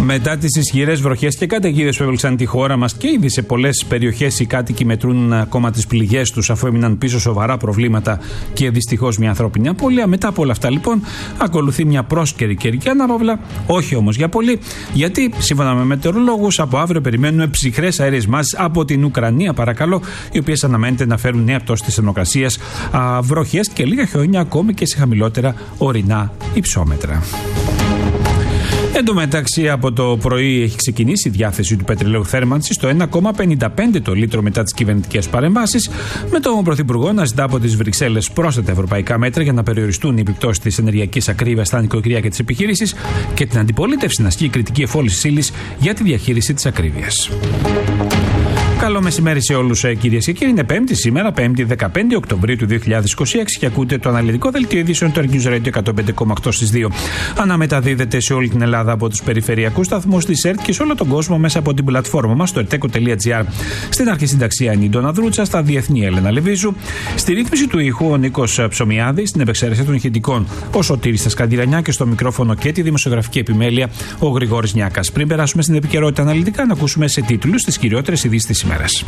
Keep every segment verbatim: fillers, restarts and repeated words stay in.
Μετά τις ισχυρές βροχές και καταιγίδες που έβληξαν τη χώρα μας και ήδη σε πολλές περιοχές οι κάτοικοι μετρούν ακόμα τις πληγές τους, αφού έμειναν πίσω σοβαρά προβλήματα και δυστυχώς μια ανθρώπινη απώλεια. Μετά από όλα αυτά, λοιπόν, ακολουθεί μια πρόσκαιρη καιρική αναπαύλα, όχι όμως για πολύ, γιατί σύμφωνα με μετεωρολόγους, από αύριο περιμένουμε ψυχρές αέριες μάζες από την Ουκρανία, παρακαλώ, οι οποίες αναμένεται να φέρουν νέα πτώση της θερμοκρασίας, βροχές και λίγα χιόνια, ακόμη και σε χαμηλότερα ορεινά υψόμετρα. Εν τω μεταξύ, από το πρωί έχει ξεκινήσει η διάθεση του πετρελαίου θέρμανσης στο ένα κόμμα πενήντα πέντε το λίτρο μετά τις κυβερνητικές παρεμβάσεις, με τον Πρωθυπουργό να ζητά από τις Βρυξέλλες πρόσθετα ευρωπαϊκά μέτρα για να περιοριστούν οι επιπτώσεις της ενεργειακής ακρίβειας στα νοικοκυριά και τις επιχειρήσεις, και την αντιπολίτευση να ασκεί κριτική εφόλυσης ύλης για τη διαχείριση της ακρίβειας. Καλό μεσημέρι σε όλους, κυρίες και κύριοι. Είναι Πέμπτη σήμερα, Πέμπτη δεκαπέντε Οκτωβρίου του δύο χιλιάδες είκοσι έξι, και ακούτε το αναλυτικό δελτίο ειδήσεων του News Radio εκατόν πέντε κόμμα οκτώ στις δύο. Αναμεταδίδεται σε όλη την Ελλάδα από τους περιφερειακούς σταθμούς της ΕΡΤ και σε όλο τον κόσμο μέσα από την πλατφόρμα μας στο ερτέκο τελεία τζι άρ. Στην αρχισυνταξία είναι η Ντόνα Δρούτσα, στα διεθνή Έλενα Λεβίζου, στη ρύθμιση του ήχου ο Νίκος Ψωμιάδης, στην επεξαίρεση των ηχητικών ο Σωτήρης Τασκαντηρανιά και στο μικρόφωνο και τη δημοσιογραφική επιμέλεια ο Γρηγόρης Νιάκας. Πριν περάσουμε στην επικαιρότητα αναλυτικά, να ακούσουμε σε τίτλους τις κυριότερες ειδήσεις της ημέρας.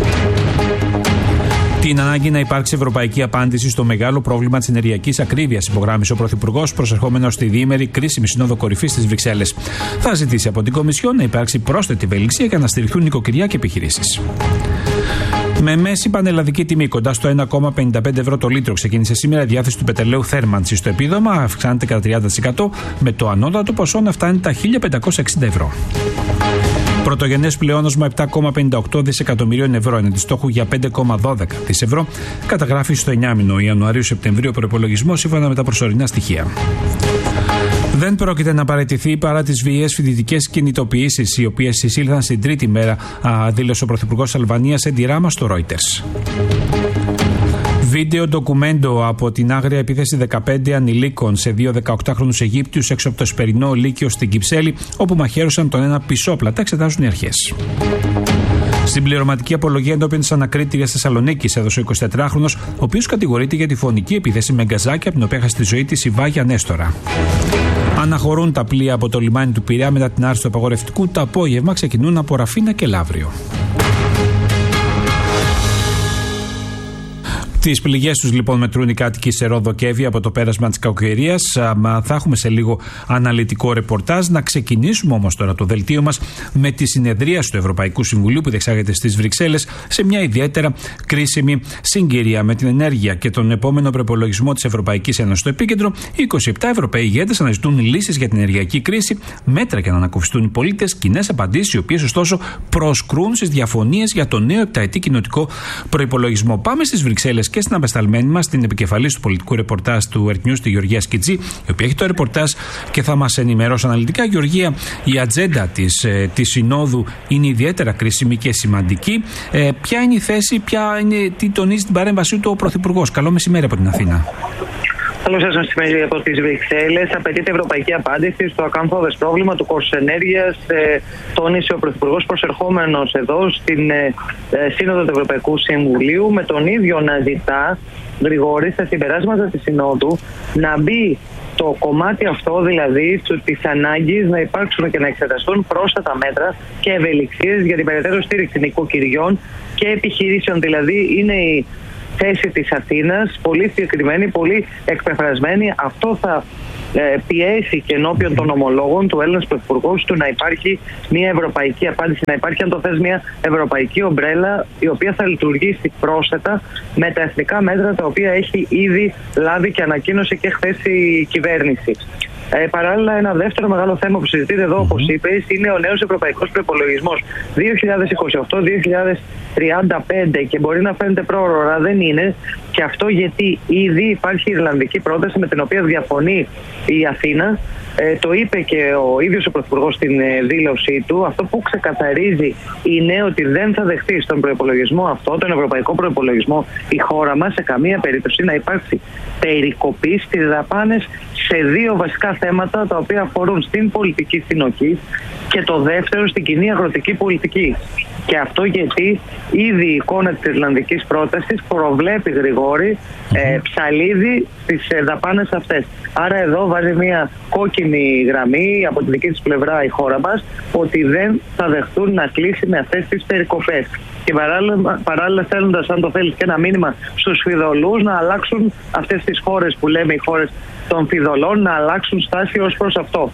Την ανάγκη να υπάρξει ευρωπαϊκή απάντηση στο μεγάλο πρόβλημα της ενεργειακής ακρίβειας, υπογράμμισε ο Πρωθυπουργός, προσερχόμενος στη διήμερη κρίσιμη Συνόδο Κορυφής στις Βρυξέλλες. Θα ζητήσει από την Κομισιόν να υπάρξει πρόσθετη ευελιξία για να στηριχθούν νοικοκυριά και επιχειρήσεις. Με μέση πανελλαδική τιμή κοντά στο ένα κόμμα πενήντα πέντε ευρώ το λίτρο, ξεκίνησε σήμερα η διάθεση του πετρελαίου θέρμανσης. Στο επίδομα αυξάνεται κατά τριάντα τοις εκατό, με το ανώτατο ποσό να φτάνει τα χίλια πεντακόσια εξήντα ευρώ. Πρωτογενές πλεόνασμα επτά κόμμα πενήντα οκτώ δισεκατομμυρίων ευρώ, εναντί στόχου για πέντε κόμμα δώδεκα δισεκατομμύρια ευρώ, καταγράφει στο εννιάμηνο Ιανουαρίου-Σεπτεμβρίου προϋπολογισμό σύμφωνα με τα προσωρινά στοιχεία. Δεν πρόκειται να παραιτηθεί παρά τις βίαιες φοιτητικές κινητοποιήσεις, οι οποίες εισήλθαν στην τρίτη μέρα, α, δήλωσε ο Πρωθυπουργός Αλβανίας σε ντυράμα στο Reuters. Βίντεο ντοκουμέντο από την άγρια επίθεση δεκαπέντε ανηλίκων σε δύο δεκαοκτάχρονους Αιγύπτιους έξω από το Σπερινό Λύκειο στην Κυψέλη, όπου μαχαίρωσαν τον ένα πισόπλατα, εξετάζουν οι αρχές. Στην πληρωματική απολογία ενώπιον της ανακρίτριας Θεσσαλονίκης έδωσε ο εικοσιτετράχρονος, ο οποίος κατηγορείται για τη φωνική επίθεση με γκαζάκι, από την οποία έχασε τη ζωή της η Βάγια Νέστορα. Αναχωρούν τα πλοία από το λιμάνι του Πειραιά μετά την άρση του απαγορευτικού. Το απόγευμα ξεκινούν από Ραφίνα και Λαύριο. Τις πληγές τους λοιπόν μετρούν οι κάτοικοι σε Ρόδο και Εύβοια από το πέρασμα της κακοκαιρίας. Θα έχουμε σε λίγο αναλυτικό ρεπορτάζ. Να ξεκινήσουμε όμως τώρα το δελτίο μας με τη συνεδρίαση του Ευρωπαϊκού Συμβουλίου που διεξάγεται στις Βρυξέλλες σε μια ιδιαίτερα κρίσιμη συγκυρία. Με την ενέργεια και τον επόμενο προπολογισμό της Ευρωπαϊκής Ένωσης στο επίκεντρο, οι είκοσι επτά Ευρωπαίοι ηγέτες αναζητούν λύσεις για την ενεργειακή κρίση, μέτρα για να ανακουφιστούν οι πολίτες, κοινές απαντήσεις, οι οποίες ωστόσο προσκρούν στις διαφωνίες για το νέο επταετή κοινοτικό προϋπολογισμό. Πάμε στις Βρυξέλλες και στην απεσταλμένη μας, την επικεφαλής του πολιτικού ρεπορτάζ του Earth News, τη Γεωργία Σκιτζή, η οποία έχει το ρεπορτάζ και θα μας ενημερώσει αναλυτικά. Γεωργία, η ατζέντα της, ε, της Συνόδου είναι ιδιαίτερα κρίσιμη και σημαντική. Ε, ποια είναι η θέση, ποια είναι, τι τονίζει την παρέμβασή του ο Πρωθυπουργός? Καλό μεσημέρι από την Αθήνα. Καλώς σας μεσημέρι από τις Βρυξέλλες. Απαιτείται ευρωπαϊκή απάντηση στο ακαθόδες πρόβλημα του κόστους ενέργειας. Ε, τόνισε ο Πρωθυπουργός προσερχόμενος εδώ στην ε, ε, Σύνοδο του Ευρωπαϊκού Συμβουλίου, με τον ίδιο να ζητά, Γρηγόρη, στα συμπεράσματα της Συνόδου να μπει το κομμάτι αυτό, δηλαδή της ανάγκης να υπάρξουν και να εξεταστούν πρόσθετα μέτρα και ευελιξίες για την περαιτέρω στήριξη νοικοκυριών και επιχειρήσεων. Δηλαδή είναι η θέση της Αθήνας, πολύ συγκεκριμένη, πολύ εκπεφρασμένη. Αυτό θα ε, πιέσει και ενώπιον των ομολόγων του Έλληνας Πρωθυπουργού του να υπάρχει μια ευρωπαϊκή απάντηση, να υπάρχει, αν το θες, μια ευρωπαϊκή ομπρέλα, η οποία θα λειτουργήσει πρόσθετα με τα εθνικά μέτρα τα οποία έχει ήδη λάβει και ανακοίνωσε και χθες η κυβέρνηση. Ε, παράλληλα, ένα δεύτερο μεγάλο θέμα που συζητείται εδώ, όπως είπες, είναι ο νέος ευρωπαϊκός προϋπολογισμός δύο χιλιάδες είκοσι οκτώ δύο χιλιάδες τριάντα πέντε, και μπορεί να φαίνεται πρόωρο, δεν είναι. Και αυτό γιατί ήδη υπάρχει η Ιρλανδική πρόταση με την οποία διαφωνεί η Αθήνα. Ε, το είπε και ο ίδιος ο Πρωθυπουργός στην ε, δήλωσή του. Αυτό που ξεκαθαρίζει είναι ότι δεν θα δεχτεί στον προϋπολογισμό αυτό, τον ευρωπαϊκό προϋπολογισμό, η χώρα μας σε καμία περίπτωση να υπάρξει περικοπή στις δαπάνες σε δύο βασικά θέματα, τα οποία αφορούν στην πολιτική συνοχή και το δεύτερο στην κοινή αγροτική πολιτική. Και αυτό γιατί ήδη η εικόνα της Ιρλανδικής πρότασης προβλέπει, Γρηγόρη, ε, ψαλίδι στις ε, δαπάνες αυτές. Άρα εδώ βάζει μια κόκκινη γραμμή από τη δική της πλευρά η χώρα μας ότι δεν θα δεχτούν να κλείσει με αυτές τις περικοπές. Και παράλληλα, παράλληλα στέλνοντας, αν το θέλεις, και ένα μήνυμα στους φιδωλούς να αλλάξουν αυτές τις χώρες που λέμε οι χώρες των φιδωλών, να αλλάξουν στάση ως προς αυτό.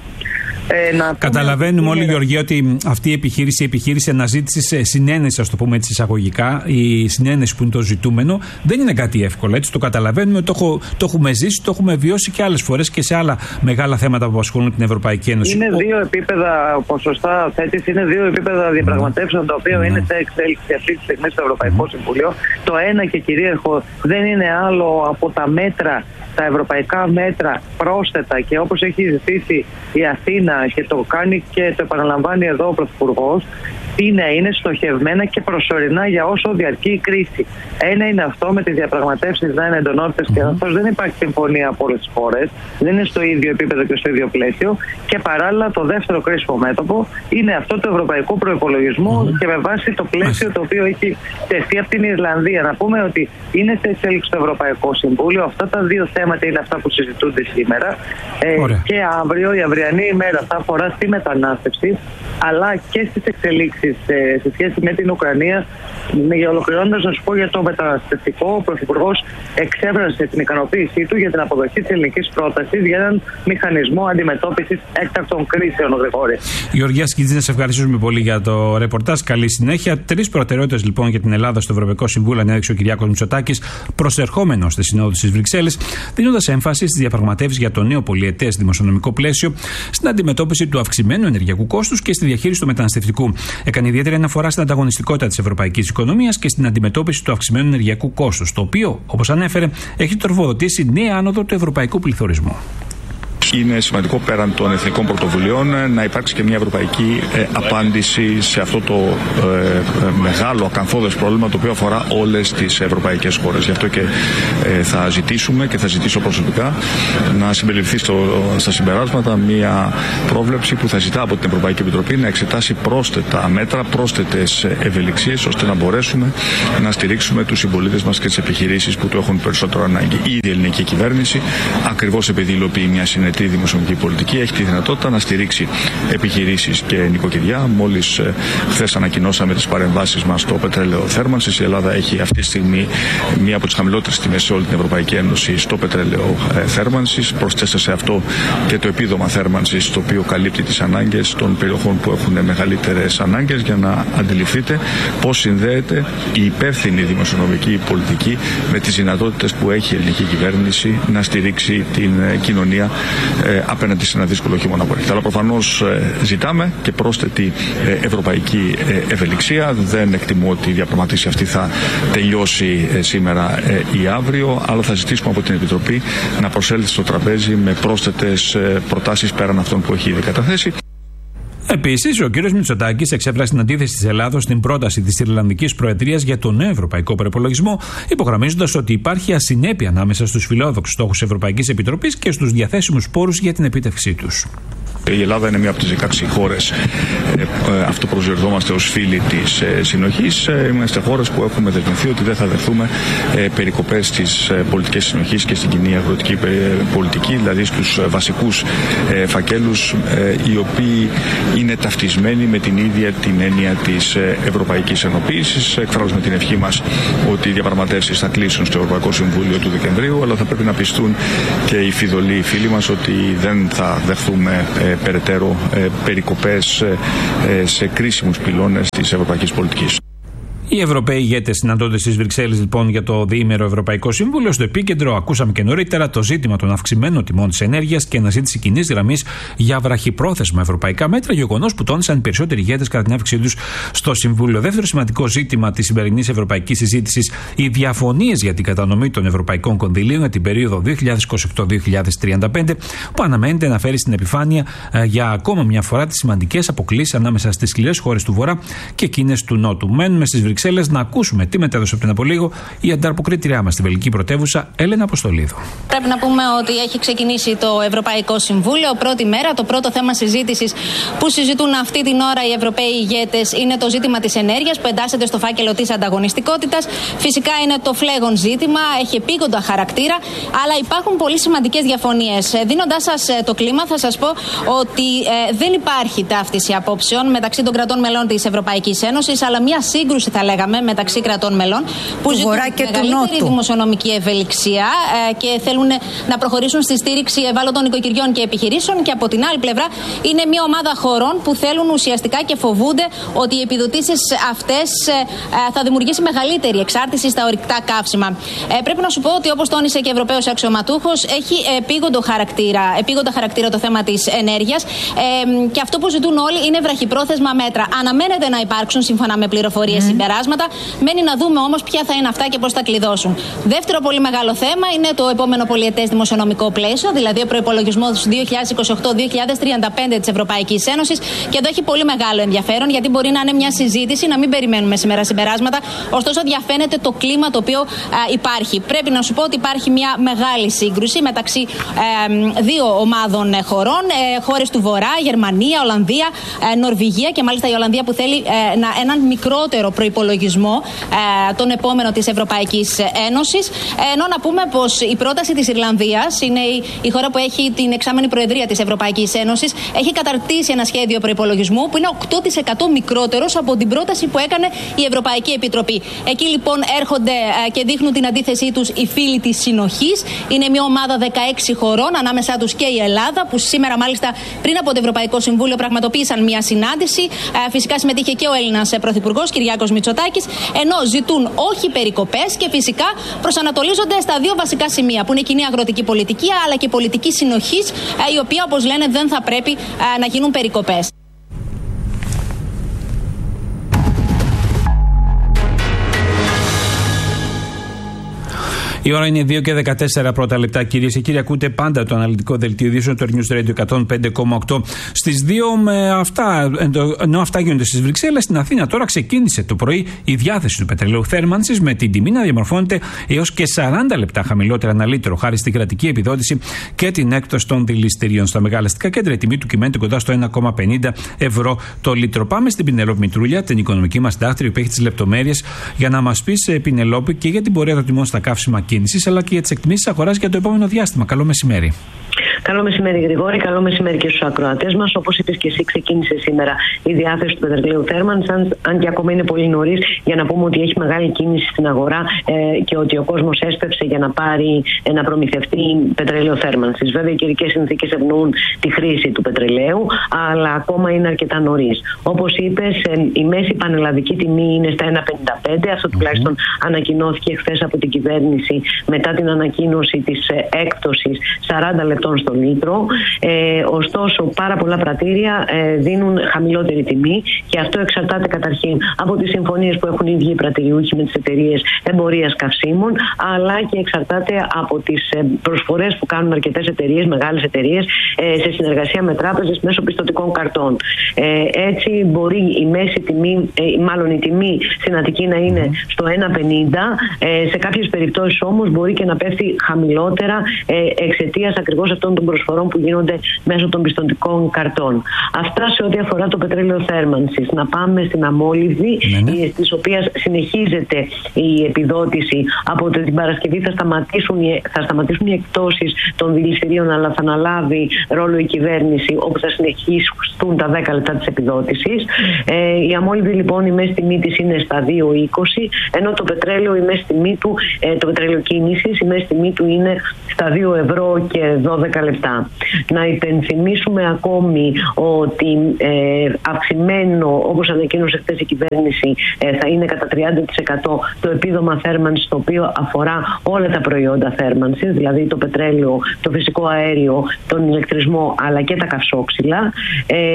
Ε, να Καταλαβαίνουμε όλοι, Γεωργία, ότι αυτή η επιχείρηση, η επιχείρηση αναζήτησης συνένεσης, ας το πούμε έτσι εισαγωγικά, η συνένεση που είναι το ζητούμενο, δεν είναι κάτι εύκολο. Έτσι το καταλαβαίνουμε, το, έχω, το έχουμε ζήσει, το έχουμε βιώσει και άλλες φορές και σε άλλα μεγάλα θέματα που απασχολούν την Ευρωπαϊκή Ένωση. Είναι δύο επίπεδα, ποσοστά θέτης, είναι δύο επίπεδα διαπραγματεύσεων, τα οποία mm. είναι σε εξέλιξη αυτή τη στιγμή στο Ευρωπαϊκό mm. Συμβούλιο. Το ένα και κυρίαρχο δεν είναι άλλο από τα μέτρα, τα ευρωπαϊκά μέτρα πρόσθετα, και όπως έχει ζητήσει η Αθήνα και το κάνει και το επαναλαμβάνει εδώ ο Πρωθυπουργός, είναι, είναι στοχευμένα και προσωρινά για όσο διαρκεί η κρίση. Ένα είναι αυτό, με τις διαπραγματεύσεις να είναι εντονότητες, και αυτός δεν υπάρχει συμφωνία από όλες τις χώρες, δεν είναι στο ίδιο επίπεδο και στο ίδιο πλαίσιο. Και παράλληλα, το δεύτερο κρίσιμο μέτωπο είναι αυτό του ευρωπαϊκού προϋπολογισμού mm-hmm. και με βάση το πλαίσιο το οποίο έχει τεθεί από την Ιρλανδία. Να πούμε ότι είναι σε εξέλιξη το Ευρωπαϊκό Συμβούλιο. Αυτά τα δύο θέματα είναι αυτά που συζητούνται σήμερα. Ε, και αύριο, η αυριανή ημέρα, θα αφορά στη μετανάστευση, αλλά και στις εξελίξεις σε σχέση με την Ουκρανία. Ολοκληρώνοντας, να σου πω για το μεταναστευτικό, ο Πρωθυπουργός εξέφρασε την ικανοποίησή του για την αποδοχή της ελληνικής πρότασης για έναν μηχανισμό αντιμετώπισης έκτακτων κρίσεων. Γρηγόρη. Γεωργία Σκητζή, να σε ευχαριστούμε πολύ για το ρεπορτάζ. Καλή συνέχεια. Τρεις προτεραιότητες λοιπόν για την Ελλάδα στο Ευρωπαϊκό Συμβούλιο ανέδειξε ο Κυριάκος Μητσοτάκης, προσερχόμενος στη Συνόδο της Βρυξέλλες, δίνοντας έμφαση στις διαπραγματεύσεις για το νέο πολυετές δημοσιονομικό πλαίσιο, στην αντιμετώπιση του αυξημένου ενεργειακού κόστους και στη διαχείριση του μεταναστευτικού. Έκανε ιδιαίτερη αναφορά στην ανταγωνιστικότητα της ευρωπαϊκής οικονομίας και στην αντιμετώπιση του αυξημένου ενεργειακού κόστους, το οποίο, όπως ανέφερε, έχει τροφοδοτήσει νέα άνοδο του ευρωπαϊκού πληθωρισμού. Είναι σημαντικό, πέραν των εθνικών πρωτοβουλειών, να υπάρξει και μια ευρωπαϊκή ε, απάντηση σε αυτό το ε, ε, μεγάλο ακαθόδες πρόβλημα, το οποίο αφορά όλες τις ευρωπαϊκές χώρες. Γι' αυτό και ε, θα ζητήσουμε και θα ζητήσω προσωπικά να συμπεριληφθεί στο, στα συμπεράσματα μια πρόβλεψη που θα ζητά από την Ευρωπαϊκή Επιτροπή να εξετάσει πρόσθετα μέτρα, πρόσθετες ευελιξίες, ώστε να μπορέσουμε να στηρίξουμε τους συμπολίτες μας και τις επιχειρήσεις που το έχουν περισσότερο ανάγκη. Ήδη η ελληνική κυβέρνηση, ακριβώς επειδή υλοποιεί μια συνετή τη δημοσιονομική πολιτική, έχει τη δυνατότητα να στηρίξει επιχειρήσεις και νοικοκυριά. Μόλις ε, χθες ανακοινώσαμε τις παρεμβάσεις μας στο πετρέλαιο θέρμανσης. Η Ελλάδα έχει αυτή τη στιγμή μία από τις χαμηλότερες τιμές σε όλη την Ευρωπαϊκή Ένωση στο πετρέλαιο ε, θέρμανσης. Προσθέστε σε αυτό και το επίδομα θέρμανσης, το οποίο καλύπτει τις ανάγκες των περιοχών που έχουν μεγαλύτερες ανάγκες, για να αντιληφθείτε πώς συνδέεται η υπεύθυνη δημοσιονομική πολιτική με τις δυνατότητες που έχει η ελληνική κυβέρνηση να στηρίξει την ε, κοινωνία Ε, απέναντι σε ένα δύσκολο χειμώνα που έρχεται. Αλλά προφανώς ε, ζητάμε και πρόσθετη ε, ευρωπαϊκή ε, ευελιξία. Δεν εκτιμώ ότι η διαπραγματεύση αυτή θα τελειώσει ε, σήμερα ε, ή αύριο, αλλά θα ζητήσουμε από την Επιτροπή να προσέλθει στο τραπέζι με πρόσθετες ε, προτάσεις πέραν αυτών που έχει ήδη καταθέσει. Επίσης, ο κ. Μητσοτάκης εξέφρασε την αντίθεση της Ελλάδος στην πρόταση της Ιρλανδικής Προεδρίας για τον νέο ευρωπαϊκό προϋπολογισμό, υπογραμμίζοντας ότι υπάρχει ασυνέπεια ανάμεσα στους φιλόδοξους στόχους της Ευρωπαϊκής Επιτροπής και στους διαθέσιμους πόρους για την επίτευξή τους. Η Ελλάδα είναι μία από τις δεκαέξι χώρες, ε, ε, αυτό προσδιορίζομαστε ως φίλοι της ε, συνοχής. Ε, είμαστε χώρες που έχουμε δεσμευθεί ότι δεν θα δεχθούμε ε, περικοπές στις ε, πολιτικές συνοχής και στην κοινή αγροτική ε, πολιτική, δηλαδή στους ε, βασικούς ε, φακέλους, ε, οι οποίοι είναι ταυτισμένοι με την ίδια την έννοια της ε, Ευρωπαϊκής Ενοποίησης. Εκφράζουμε την ευχή μας ότι οι διαπραγματεύσεις θα κλείσουν στο Ευρωπαϊκό Συμβούλιο του Δεκεμβρίου, αλλά θα πρέπει να πιστούν και οι φιδωλοί φίλοι μας ότι δεν θα δεχθούμε ε, περαιτέρω ε, περικοπές ε, ε, σε κρίσιμους πυλώνες της ευρωπαϊκής πολιτικής. Οι Ευρωπαίοι ηγέτες συναντώνται στις Βρυξέλλες λοιπόν για το διήμερο Ευρωπαϊκό Συμβούλιο. Στο επίκεντρο, ακούσαμε και νωρίτερα, το ζήτημα των αυξημένων τιμών της ενέργειας και αναζήτηση κοινής γραμμής για βραχυπρόθεσμα ευρωπαϊκά μέτρα, γεγονός που τόνισαν οι περισσότεροι ηγέτες κατά την άφηξή τους στο Συμβούλιο. Δεύτερο σημαντικό ζήτημα της σημερινής ευρωπαϊκής συζήτησης, οι διαφωνίες για την κατανομή των ευρωπαϊκών κονδυλίων για την περίοδο δύο χιλιάδες είκοσι οκτώ με δύο χιλιάδες τριάντα πέντε, που αναμένεται να φέρει στην επιφάνεια ε, για ακόμα μια φορά τις σημαντικές αποκλίσεις ανάμεσα στις σκληρές χώρες του Βορρά και εκείνες του Νότου. Μένουμε στις Βρυξέλλες Βρυξέλλες, να ακούσουμε τι μετέδωσε πριν από λίγο η ανταποκρίτριά μας στη βελγική πρωτεύουσα, Έλενα Αποστολίδου. Πρέπει να πούμε ότι έχει ξεκινήσει το Ευρωπαϊκό Συμβούλιο. Πρώτη μέρα, το πρώτο θέμα συζήτησης που συζητούν αυτή την ώρα οι Ευρωπαίοι ηγέτες είναι το ζήτημα της ενέργειας, που εντάσσεται στο φάκελο της ανταγωνιστικότητας. Φυσικά είναι το φλέγον ζήτημα, έχει επίγοντα χαρακτήρα, αλλά υπάρχουν πολύ σημαντικές διαφωνίες. Δίνοντάς σας το κλίμα, θα σας πω ότι ε, δεν υπάρχει ταύτιση απόψεων μεταξύ των κρατών μελών της Ευρωπαϊκής Ένωσης, αλλά μια σύγκρουση, θα λέγαμε, μεταξύ κρατών μελών που ζητούν μεγαλύτερη δημοσιονομική ευελιξία ε, και θέλουν να προχωρήσουν στη στήριξη ευάλωτων οικοκυριών και επιχειρήσεων. Και από την άλλη πλευρά είναι μια ομάδα χωρών που θέλουν ουσιαστικά και φοβούνται ότι οι επιδοτήσεις αυτές ε, ε, θα δημιουργήσει μεγαλύτερη εξάρτηση στα ορυκτά καύσιμα. Ε, πρέπει να σου πω ότι, όπως τόνισε και Ευρωπαίος αξιωματούχος, έχει επίγοντο χαρακτήρα, επίγοντα χαρακτήρα το θέμα της ενέργειας ε, και αυτό που ζητούν όλοι είναι βραχυπρόθεσμα μέτρα. Αναμένεται να υπάρξουν, σύμφωνα με πληροφορίες, mm. συμπεράσματα. Μένει να δούμε όμως ποια θα είναι αυτά και πώς θα κλειδώσουν. Δεύτερο πολύ μεγάλο θέμα είναι το επόμενο πολυετές δημοσιονομικό πλαίσιο, δηλαδή ο προϋπολογισμός δύο χιλιάδες είκοσι οκτώ δύο χιλιάδες τριάντα πέντε της Ευρωπαϊκής Ένωσης. Και εδώ έχει πολύ μεγάλο ενδιαφέρον, γιατί μπορεί να είναι μια συζήτηση, να μην περιμένουμε σήμερα συμπεράσματα. Ωστόσο, διαφαίνεται το κλίμα το οποίο α, υπάρχει. Πρέπει να σου πω ότι υπάρχει μια μεγάλη σύγκρουση μεταξύ ε, δύο ομάδων χωρών, ε, χώρες του Βορρά, Γερμανία, Ολλανδία, ε, Νορβηγία, και μάλιστα η Ολλανδία που θέλει ε, να, έναν μικρότερο προϋπολογισμό ε, τον επόμενο της Ευρωπαϊκής Ένωσης. Ε, ενώ να πούμε πως η πρόταση της Ιρλανδίας, είναι η, η χώρα που έχει την εξάμενη προεδρία της Ευρωπαϊκής Ένωσης, έχει καταρτήσει ένα σχέδιο προϋπολογισμού που είναι οκτώ τοις εκατό μικρότερος από την πρόταση που έκανε η Ευρωπαϊκή Επιτροπή. Εκεί λοιπόν έρχονται ε, και δείχνουν την αντίθεσή τους οι φίλοι της συνοχής. Είναι μια ομάδα δεκαέξι χωρών, ανάμεσά τους και η Ελλάδα, που σήμερα μάλιστα πριν από το Ευρωπαϊκό Συμβούλιο πραγματοποίησαν μια συνάντηση. Ε, φυσικά συμμετείχε και ο Έλληνας Πρωθυπουργός Κυριάκος Μητσοτάκης, ενώ ζητούν όχι περικοπές και φυσικά προσανατολίζονται στα δύο βασικά σημεία, που είναι κοινή αγροτική πολιτική αλλά και πολιτική συνοχής, ε, η οποία, όπως λένε, δεν θα πρέπει ε, να γίνουν περικοπές. Η ώρα είναι δύο και δεκατέσσερα πρώτα λεπτά, κυρίες και κύριοι. Ακούτε πάντα το αναλυτικό δελτίο ειδήσεων του News Radio εκατόν πέντε κόμμα οκτώ. Στις δύο με αυτά, ενώ αυτά γίνονται στις Βρυξέλλες, στην Αθήνα τώρα ξεκίνησε το πρωί η διάθεση του πετρελαίου θέρμανσης, με την τιμή να διαμορφώνεται έως και σαράντα λεπτά χαμηλότερα ένα λίτρο, χάρη στην κρατική επιδότηση και την έκπτωση των δηληστηρίων. Στα μεγάλα αστικά κέντρα η τιμή του κυμαίνεται κοντά στο ένα κόμμα πενήντα ευρώ το λίτρο. Πάμε στην Πινελόπη Μητρούλια, την οικονομική μας συντάκτρια, που έχει τις λεπτομέρειες για να μας πει, Πινελόπη, και για την πορεία των τιμών στα καύσιμα κίνησης, αλλά και για τις εκτιμήσεις αγοράς για το επόμενο διάστημα. Καλό μεσημέρι. Καλό μεσημέρι, Γρηγόρη. Καλό μεσημέρι και στους ακροατές μας. Όπως είπες και εσύ, ξεκίνησε σήμερα η διάθεση του πετρελαίου θέρμανσης, αν, αν και ακόμα είναι πολύ νωρίς για να πούμε ότι έχει μεγάλη κίνηση στην αγορά ε, και ότι ο κόσμος έσπευσε για να πάρει, ε, να προμηθευτεί πετρελαίο θέρμανσης. Βέβαια, οι καιρικές συνθήκες ευνοούν τη χρήση του πετρελαίου, αλλά ακόμα είναι αρκετά νωρίς. Όπως είπες, ε, η μέση πανελλαδική τιμή είναι στα ένα πενήντα πέντε. Αυτό τουλάχιστον mm-hmm. ανακοινώθηκε χθες από την κυβέρνηση μετά την ανακοίνωση της ε, έκπτωσης σαράντα λεπτών στο λίτρο. Ε, ωστόσο, πάρα πολλά πρατήρια ε, δίνουν χαμηλότερη τιμή και αυτό εξαρτάται καταρχήν από τις συμφωνίες που έχουν οι ίδιοι οι πρατηριούχοι με τις εταιρείες εμπορίας καυσίμων, αλλά και εξαρτάται από τις ε, προσφορές που κάνουν αρκετές εταιρείες, μεγάλες εταιρείες, ε, σε συνεργασία με τράπεζες μέσω πιστωτικών καρτών. Ε, έτσι, μπορεί η μέση τιμή, ε, μάλλον η τιμή στην Αττική να είναι στο ένα πενήντα, ε, σε κάποιες περιπτώσεις όμως μπορεί και να πέφτει χαμηλότερα ε, εξαιτίας ακριβώς αυτών των προσφορών που γίνονται μέσω των πιστωτικών καρτών. Αυτά σε ό,τι αφορά το πετρέλαιο θέρμανσης. Να πάμε στην Αμόλυβδη, ναι, ναι. στις οποίες συνεχίζεται η επιδότηση. Από την Παρασκευή θα σταματήσουν, θα σταματήσουν οι εκτόσεις των δηληστηρίων, αλλά θα αναλάβει ρόλο η κυβέρνηση, όπου θα συνεχίσουν τα δέκα λεπτά της επιδότησης. Ε, η Αμόλυβδη, λοιπόν, η μέση τιμή της είναι στα δύο είκοσι, ενώ το πετρέλαιο, η μέση τιμή του, ε, το πετρέλαιο κίνησης, η μέση τιμή του είναι στα δύο ευρώ και δώδεκα λεπτά. Να υπενθυμίσουμε ακόμη ότι ε, αυξημένο, όπως ανακοίνωσε χθες η κυβέρνηση, ε, θα είναι κατά τριάντα τοις εκατό το επίδομα θέρμανσης, το οποίο αφορά όλα τα προϊόντα θέρμανσης, δηλαδή το πετρέλαιο, το φυσικό αέριο, τον ηλεκτρισμό, αλλά και τα καυσόξυλα. Ε,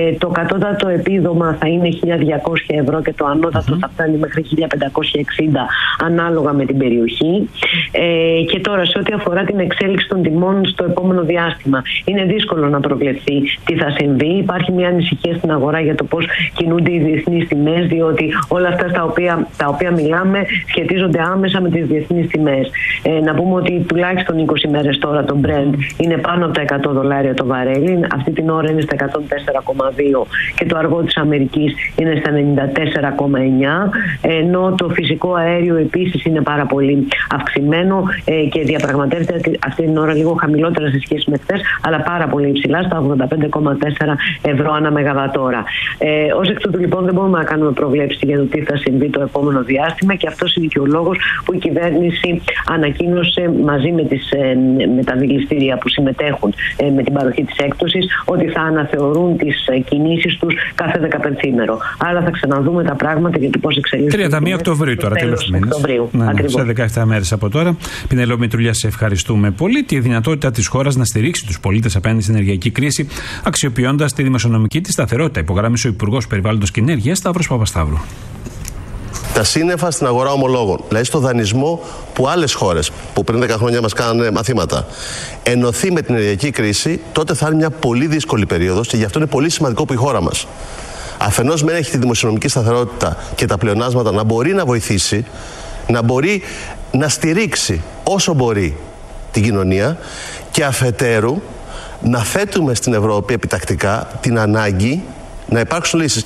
Ε, το κατώτατο επίδομα θα είναι χίλια διακόσια ευρώ και το ανώτατο mm-hmm. θα φτάνει μέχρι χίλια πεντακόσια εξήντα ανάλογα με την περιοχή. Ε, και τώρα, σε ό,τι αφορά την εξέλιξη των τιμών στο επόμενο διάστημα, είναι δύσκολο να προβλεφθεί τι θα συμβεί. Υπάρχει μια ανησυχία στην αγορά για το πώς κινούνται οι διεθνείς τιμές, διότι όλα αυτά στα οποία, τα οποία μιλάμε σχετίζονται άμεσα με τις διεθνείς τιμές. Ε, να πούμε ότι τουλάχιστον είκοσι μέρες τώρα το Brent είναι πάνω από τα εκατό δολάρια το βαρέλι. Αυτή την ώρα είναι στα εκατόν τέσσερα κόμμα δύο και το αργό της Αμερικής είναι στα ενενήντα τέσσερα κόμμα εννιά, ενώ το φυσικό αέριο επίσης είναι πάρα πολύ αυξημένο ε, και διαπραγματεύεται αυτή την ώρα λίγο χαμηλότερα σε σχέση με χθες, αλλά πάρα πολύ υψηλά στα ογδόντα πέντε κόμμα τέσσερα ευρώ ανά μεγαβατόρα. Ε, ως εκ τούτου λοιπόν δεν μπορούμε να κάνουμε προβλέψεις για το τι θα συμβεί το επόμενο διάστημα και αυτός είναι και ο λόγος που η κυβέρνηση ανακοίνωσε μαζί με, τις, ε, με τα δηληστήρια που συμμετέχουν ε, με την παροχή της έκπτωσης ότι θα αναθεωρούν τις ε, κινήσεις τους κάθε δεκαπενθήμερο. Άρα θα ξαναδούμε τα πράγματα για το πώς εξελίσσονται. τριάντα μία Οκτωβρίου τώρα, τέλος του μήνας. Ναι, ναι, σε δεκαεπτά μέρες από τώρα. Πινελόμη Μητρουλιά, σε ευχαριστούμε πολύ. Τη δυνατότητα της χώρας να στηρίξει τους πολίτες απέναντι στην ενεργειακή κρίση, αξιοποιώντας τη δημοσιονομική της σταθερότητα, υπογράμμισε ο Υπουργός Περιβάλλοντος και Ενέργειας Σταύρος Παπασταύρου. Τα σύννεφα στην αγορά ομολόγων, δηλαδή στο δανεισμό που άλλες χώρες που πριν δέκα χρόνια μας κάνανε μαθήματα, ενωθεί με την ενεργειακή κρίση, τότε θα είναι μια πολύ δύσκολη περίοδος και γι' αυτό είναι πολύ σημαντικό που η χώρα μας, αφενός μεν έχει τη δημοσιονομική σταθερότητα και τα πλεονάσματα, να μπορεί να βοηθήσει, να μπορεί να στηρίξει όσο μπορεί την κοινωνία και αφετέρου να θέτουμε στην Ευρώπη επιτακτικά την ανάγκη να υπάρξουν λύσεις.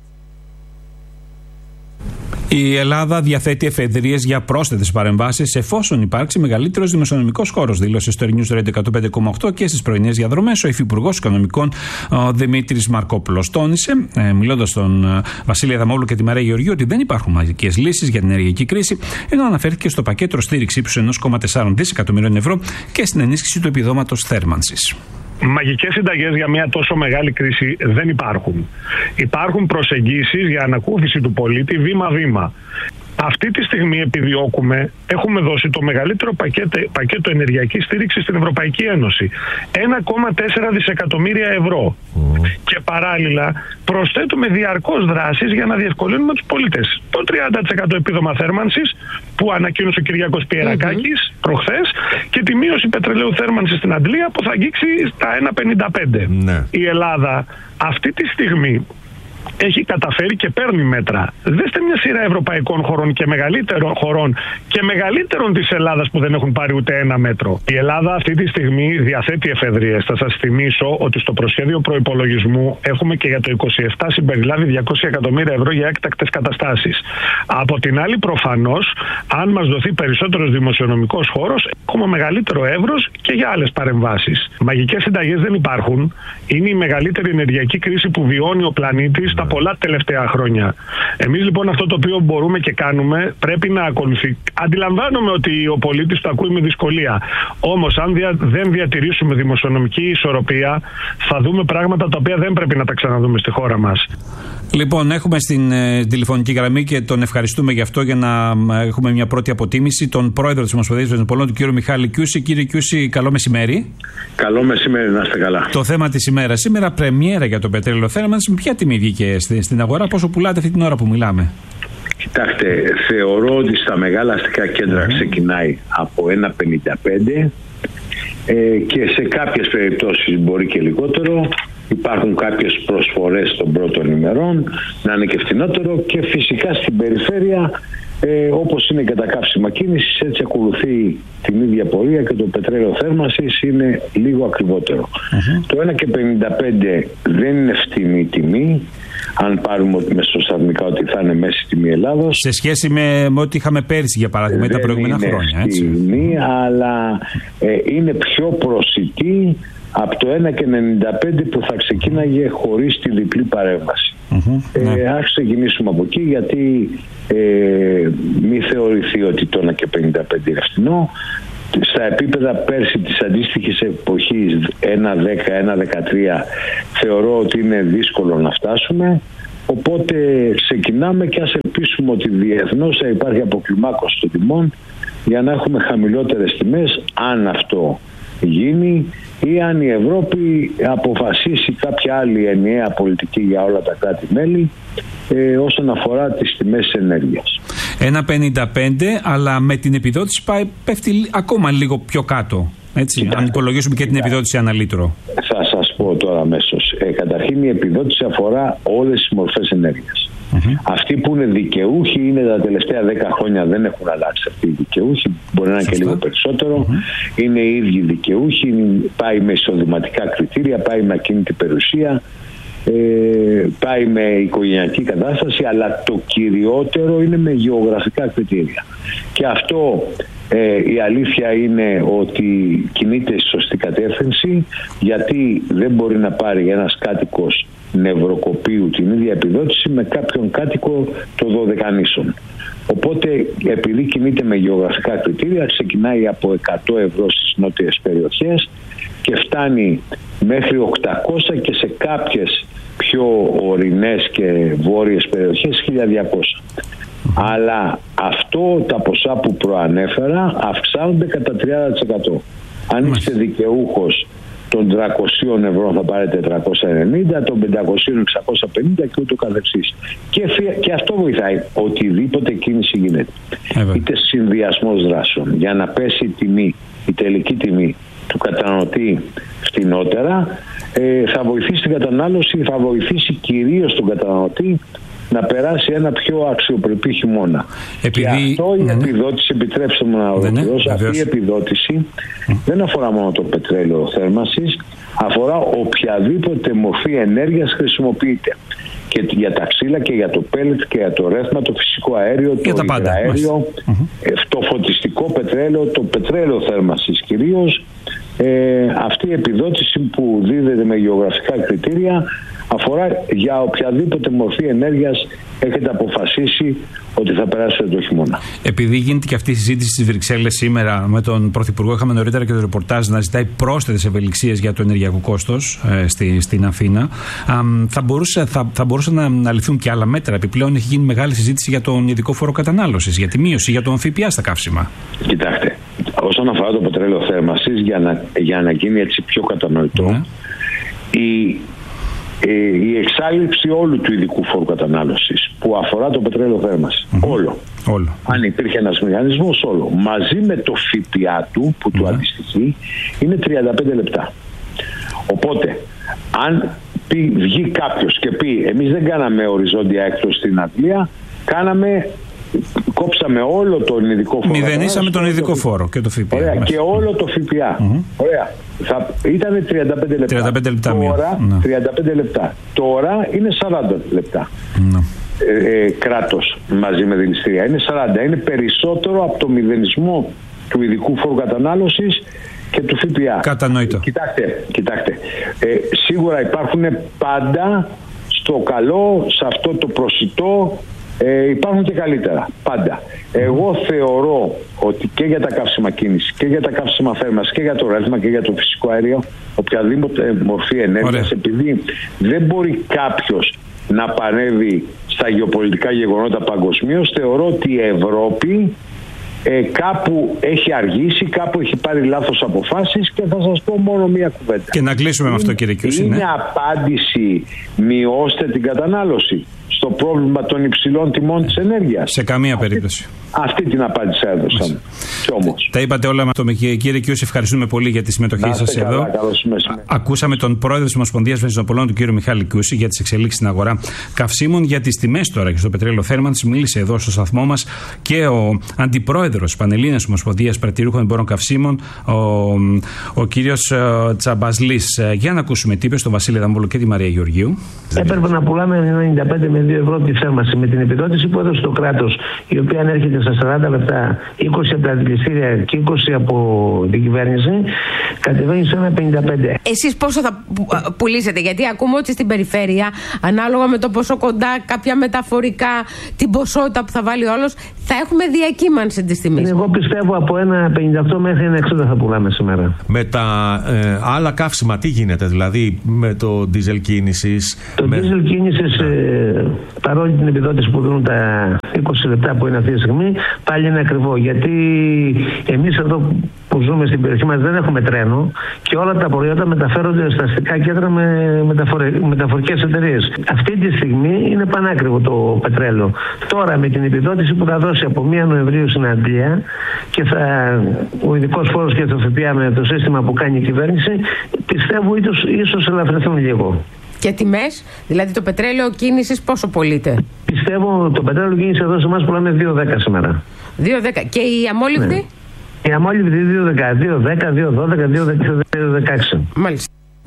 Η Ελλάδα διαθέτει εφεδρείες για πρόσθετες παρεμβάσεις εφόσον υπάρξει μεγαλύτερος δημοσιονομικός χώρος, δήλωσε στο News Radio εκατόν πέντε κόμμα οκτώ και στις πρωινές διαδρομές ο Υφυπουργός Οικονομικών ο Δημήτρης Μαρκόπουλος. Τόνισε, ε, μιλώντας στον ε, Βασίλη Αδαμόπουλο και τη Μαρία Γεωργίου, ότι δεν υπάρχουν μαγικές λύσεις για την ενεργειακή κρίση, ενώ αναφέρθηκε στο πακέτο στήριξη ύψους ενός κόμμα τέσσερα δισεκατομμυρίων ευρώ και στην ενίσχυση του επιδόματος θέρμανσης. Μαγικές συνταγές για μια τόσο μεγάλη κρίση δεν υπάρχουν. Υπάρχουν προσεγγίσεις για ανακούφιση του πολίτη βήμα-βήμα. Αυτή τη στιγμή επιδιώκουμε, έχουμε δώσει το μεγαλύτερο πακέτο, πακέτο ενεργειακής στήριξης στην Ευρωπαϊκή Ένωση. ένα κόμμα τέσσερα δισεκατομμύρια ευρώ. Mm. Και παράλληλα προσθέτουμε διαρκώς δράσεις για να διευκολύνουμε τους πολίτες. Το τριάντα τοις εκατό επίδομα θέρμανσης που ανακοίνωσε ο Κυριάκος Πιερακάκης mm-hmm. προχθές και τη μείωση πετρελαίου θέρμανσης στην Αντλία που θα αγγίξει στα ένα κόμμα πενήντα πέντε. Mm. Η Ελλάδα αυτή τη στιγμή έχει καταφέρει και παίρνει μέτρα. Δέστε μια σειρά ευρωπαϊκών χωρών και μεγαλύτερων χωρών και μεγαλύτερων της Ελλάδας που δεν έχουν πάρει ούτε ένα μέτρο. Η Ελλάδα αυτή τη στιγμή διαθέτει εφεδρείες. Θα σας θυμίσω ότι στο προσχέδιο προϋπολογισμού έχουμε και για το είκοσι επτά συμπεριλάβει διακόσια εκατομμύρια ευρώ για έκτακτες καταστάσεις. Από την άλλη, προφανώς, αν μας δοθεί περισσότερος δημοσιονομικός χώρος, έχουμε μεγαλύτερο εύρος και για άλλες παρεμβάσεις. Μαγικές συνταγές δεν υπάρχουν. Είναι η μεγαλύτερη ενεργειακή κρίση που βιώνει ο πλανήτης τα πολλά τελευταία χρόνια. Εμείς λοιπόν αυτό το οποίο μπορούμε και κάνουμε πρέπει να ακολουθεί. Αντιλαμβάνομαι ότι ο πολίτης το ακούει με δυσκολία. Όμως αν δια, δεν διατηρήσουμε δημοσιονομική ισορροπία θα δούμε πράγματα τα οποία δεν πρέπει να τα ξαναδούμε στη χώρα μας. Λοιπόν, έχουμε στην ε, τηλεφωνική γραμμή και τον ευχαριστούμε γι' αυτό για να ε, έχουμε μια πρώτη αποτίμηση τον πρόεδρο της Ομοσπονδίας Βενζοπολών, τον κύριο Μιχάλη Κιούση. Κύριε Κιούση, καλό μεσημέρι. Καλό μεσημέρι, να είστε καλά. Το θέμα της ημέρας. Σήμερα πρεμιέρα για το πετρέλαιο θέρμανσης. Με ποια τιμή βγήκε στην αγορά, πόσο πουλάτε αυτή την ώρα που μιλάμε? Κοιτάξτε, θεωρώ ότι στα μεγάλα αστικά κέντρα mm. ξεκινάει από ένα κόμμα πενήντα πέντε ε, και σε κάποιες περιπτώσεις μπορεί και λιγότερο. Υπάρχουν κάποιες προσφορές των πρώτων ημερών να είναι και φθηνότερο και φυσικά στην περιφέρεια ε, όπως είναι και τα καύσιμα κίνησης, έτσι ακολουθεί την ίδια πορεία και το πετρέλαιο θέρμανσης είναι λίγο ακριβότερο. Mm-hmm. Το ένα κόμμα πενήντα πέντε δεν είναι φτηνή τιμή, αν πάρουμε μεσοσταθμικά ότι θα είναι μέση τιμή Ελλάδος. Σε σχέση με, με ό,τι είχαμε πέρυσι για παράδειγμα ή τα προηγούμενα χρόνια. Έτσι. Δεν είναι φτηνή, αλλά ε, είναι πιο προσιτή από το ένα κόμμα ενενήντα πέντε που θα ξεκίναγε χωρίς τη διπλή παρέμβαση. Mm-hmm, ε, ναι. Ας ξεκινήσουμε από εκεί, γιατί ε, μη θεωρηθεί ότι το ένα κόμμα πενήντα πέντε είναι φθηνό. Στα επίπεδα πέρσι της αντίστοιχης εποχής ένα κόμμα δέκα, ένα κόμμα δεκατρία θεωρώ ότι είναι δύσκολο να φτάσουμε. Οπότε ξεκινάμε και ας ελπίσουμε ότι διεθνώς θα υπάρχει αποκλιμάκωση των τιμών για να έχουμε χαμηλότερες τιμές, αν αυτό γίνει ή αν η Ευρώπη αποφασίσει κάποια άλλη ενιαία πολιτική για όλα τα κράτη-μέλη ε, όσον αφορά τις τιμές της ενέργειας. ένα πενήντα πέντε, αλλά με την επιδότηση πάει, πέφτει ακόμα λίγο πιο κάτω. Έτσι, Κοιτά, αν υπολογίσουμε και την κοιτά, επιδότηση ανά λίτρο. Θα σας πω τώρα αμέσως. Ε, καταρχήν η επιδότηση αφορά όλες τις μορφές ενέργειας. Mm-hmm. Αυτοί που είναι δικαιούχοι είναι τα τελευταία δέκα χρόνια, δεν έχουν αλλάξει αυτοί οι δικαιούχοι, μπορεί να είναι Σωστά. και λίγο περισσότερο. Mm-hmm. Είναι οι ίδιοι δικαιούχοι, είναι, πάει με εισοδηματικά κριτήρια, πάει με ακίνητη περιουσία, ε, πάει με οικογενειακή κατάσταση, αλλά το κυριότερο είναι με γεωγραφικά κριτήρια. Και αυτό ε, η αλήθεια είναι ότι κινείται στη σωστή κατεύθυνση, γιατί δεν μπορεί να πάρει ένας κάτοικος Νευροκοπίου την ίδια επιδότηση με κάποιον κάτοικο των Δωδεκανήσων. Οπότε, επειδή κινείται με γεωγραφικά κριτήρια, ξεκινάει από εκατό ευρώ στις νότιες περιοχές και φτάνει μέχρι οκτακόσια και σε κάποιες πιο ορεινές και βόρειες περιοχές χίλια διακόσια. Αλλά αυτό, τα ποσά που προανέφερα, αυξάνονται κατά τριάντα τοις εκατό. Αν είστε δικαιούχος των τριακόσια ευρώ θα πάρετε τριακόσια ενενήντα, των πεντακόσια εξακόσια πενήντα και ούτω καθεξής. Και, και αυτό βοηθάει. Οτιδήποτε κίνηση γίνεται. Έβαια. Είτε συνδυασμός δράσεων για να πέσει η τιμή, η τελική τιμή του καταναλωτή φτηνότερα, ε, θα βοηθήσει την κατανάλωση, θα βοηθήσει κυρίως τον καταναλωτή να περάσει ένα πιο αξιοπρεπή χειμώνα. Επειδή... Και αυτό η ναι, επιδότηση, ναι. επιτρέψτε μου να ολοκληρώσω, ναι, ναι, αυτή η επιδότηση mm. δεν αφορά μόνο το πετρέλαιο θέρμανσης, αφορά οποιαδήποτε μορφή ενέργειας χρησιμοποιείται. Και για τα ξύλα και για το πέλετ και για το ρεύμα, το φυσικό αέριο, το υγραέριο, mm-hmm. το φωτιστικό πετρέλαιο, το πετρέλαιο θέρμανσης κυρίως. Ε, αυτή η επιδότηση που δίδεται με γεωγραφικά κριτήρια αφορά για οποιαδήποτε μορφή ενέργειας έχετε αποφασίσει ότι θα περάσετε το χειμώνα. Επειδή γίνεται και αυτή η συζήτηση στις Βρυξέλλες σήμερα με τον Πρωθυπουργό, είχαμε νωρίτερα και το ρεπορτάζ να ζητάει πρόσθετες ευελιξίες για το ενεργειακό κόστος ε, στη, στην Αθήνα. Α, θα, μπορούσε, θα, θα μπορούσαν να, να ληφθούν και άλλα μέτρα. Επιπλέον έχει γίνει μεγάλη συζήτηση για τον ειδικό φόρο κατανάλωσης, για τη μείωση, για τον ΦΠΑ στα καύσιμα. Κοιτάξτε, όσον αφορά το πετρέλαιο θέρμανσης, για να, για να γίνει έτσι πιο κατανοητό, ναι. η η εξάλληψη όλου του ειδικού φόρου κατανάλωσης που αφορά το πετρέλαιο θέρμανσης, mm-hmm. όλο. όλο. Αν υπήρχε ένας μηχανισμός, όλο. Μαζί με το ΦΠΑ του που mm-hmm. του αντιστοιχεί είναι τριάντα πέντε λεπτά. Οπότε, αν πει, βγει κάποιος και πει εμείς δεν κάναμε οριζόντια έκπτωση στην Αγγλία, κάναμε... κόψαμε όλο τον ειδικό φόρο. Μηδενίσαμε τον ειδικό φόρο και το ΦΠΑ. Ωραία, και όλο το ΦΠΑ. Mm-hmm. Ωραία. Θα ήταν τριάντα πέντε λεπτά. τριάντα πέντε λεπτά Τώρα, mm-hmm. τριάντα πέντε λεπτά. Τώρα είναι σαράντα λεπτά. Mm-hmm. Ε, ε, κράτος μαζί με δηληστήρια. Είναι σαράντα. Είναι περισσότερο από το μηδενισμό του ειδικού φόρου κατανάλωσης και του ΦΠΑ. Κατανοητό. Ε, κοιτάξτε, κοιτάξτε. Ε, σίγουρα υπάρχουν πάντα στο καλό, σε αυτό το προσιτό. Ε, υπάρχουν και καλύτερα, πάντα. Εγώ θεωρώ ότι και για τα καύσιμα κίνηση και για τα καύσιμα θέρμανσης και για το ρεύμα και για το φυσικό αέριο, οποιαδήποτε μορφή ενέργειας, επειδή δεν μπορεί κάποιος να παρέμβει στα γεωπολιτικά γεγονότα παγκοσμίως, θεωρώ ότι η Ευρώπη ε, κάπου έχει αργήσει, κάπου έχει πάρει λάθος αποφάσεις και θα σας πω μόνο μία κουβέντα. Και να κλείσουμε είναι, με αυτό, κύριε Κιούση. Είναι ναι. απάντηση, μειώστε την κατανάλωση στο πρόβλημα των υψηλών τιμών της ενέργειας. Σε καμία αυτή, περίπτωση. Αυτή την απάντηση έδωσαν. Και όμως. Τα είπατε όλα με το κύριε Κιούση. Ευχαριστούμε πολύ για τη συμμετοχή σας εδώ. Α, ακούσαμε τον πρόεδρο της Ομοσπονδίας Βενζινοπολών, τον κύριο Μιχάλη Κιούση, για τις εξελίξεις στην αγορά καυσίμων, για τις τιμές τώρα και στο πετρέλαιο θέρμανσης. Μίλησε εδώ στο σταθμό μας και ο αντιπρόεδρος της Πανελλήνιας Ομοσπονδίας Πρατηρούχων Εμπόρων Καυσίμων, ο, ο κύριος Τσαμπασλής. Για να ακούσουμε τι είπε στον Βασίλη Δαμβόλο και τη Μαρία Γεωργίου. Έπρεπε να πουλάμε ενενήντα πέντε με δύο ευρώ τη θέρμανση. Με την επιδότηση που έδωσε το κράτος, η οποία ανέρχεται στα σαράντα λεπτά, είκοσι από τα δηληστήρια και είκοσι από την κυβέρνηση, κατεβαίνει σε ένα πενήντα πέντε. Εσείς πόσο θα πουλήσετε? Γιατί ακούμε ότι στην περιφέρεια, ανάλογα με το πόσο κοντά, κάποια μεταφορικά, την ποσότητα που θα βάλει όλος, θα έχουμε διακύμανση της τιμής. Εγώ πιστεύω από ένα πενήντα οκτώ μέχρι ένα εξήντα θα πουλάμε σήμερα. Με τα ε, άλλα καύσιμα, τι γίνεται, δηλαδή με το ντίζελ κίνησης? Το με... ντίζελ κίνησης, ε, παρόλη την επιδότηση που δίνουν τα είκοσι λεπτά που είναι αυτή τη στιγμή, πάλι είναι ακριβό. Γιατί εμείς εδώ που ζούμε στην περιοχή μας δεν έχουμε τρένο και όλα τα προϊόντα μεταφέρονται στα αστικά κέντρα με μεταφορικές εταιρείες. Αυτή τη στιγμή είναι πανάκριβο το πετρέλαιο. Τώρα με την επιδότηση που θα δώσει από πρώτη Νοεμβρίου στην Αγγλία και θα, ο ειδικός φόρος και το ΦΠΑ με το σύστημα που κάνει η κυβέρνηση, πιστεύω ίσως, ίσως ελαφρυνθούν λίγο. Και τιμές, δηλαδή το πετρέλαιο κίνησης πόσο πωλείται? Πιστεύω το πετρέλαιο κίνηση εδώ σε εμάς πουλάμε δύο δέκα σήμερα. δύο δέκα. Και η αμόλυβδη? Ναι. Η αμόλυβδη δύο δέκα, δύο δέκα, δύο δώδεκα, δύο δεκαέξι. Μάλιστα.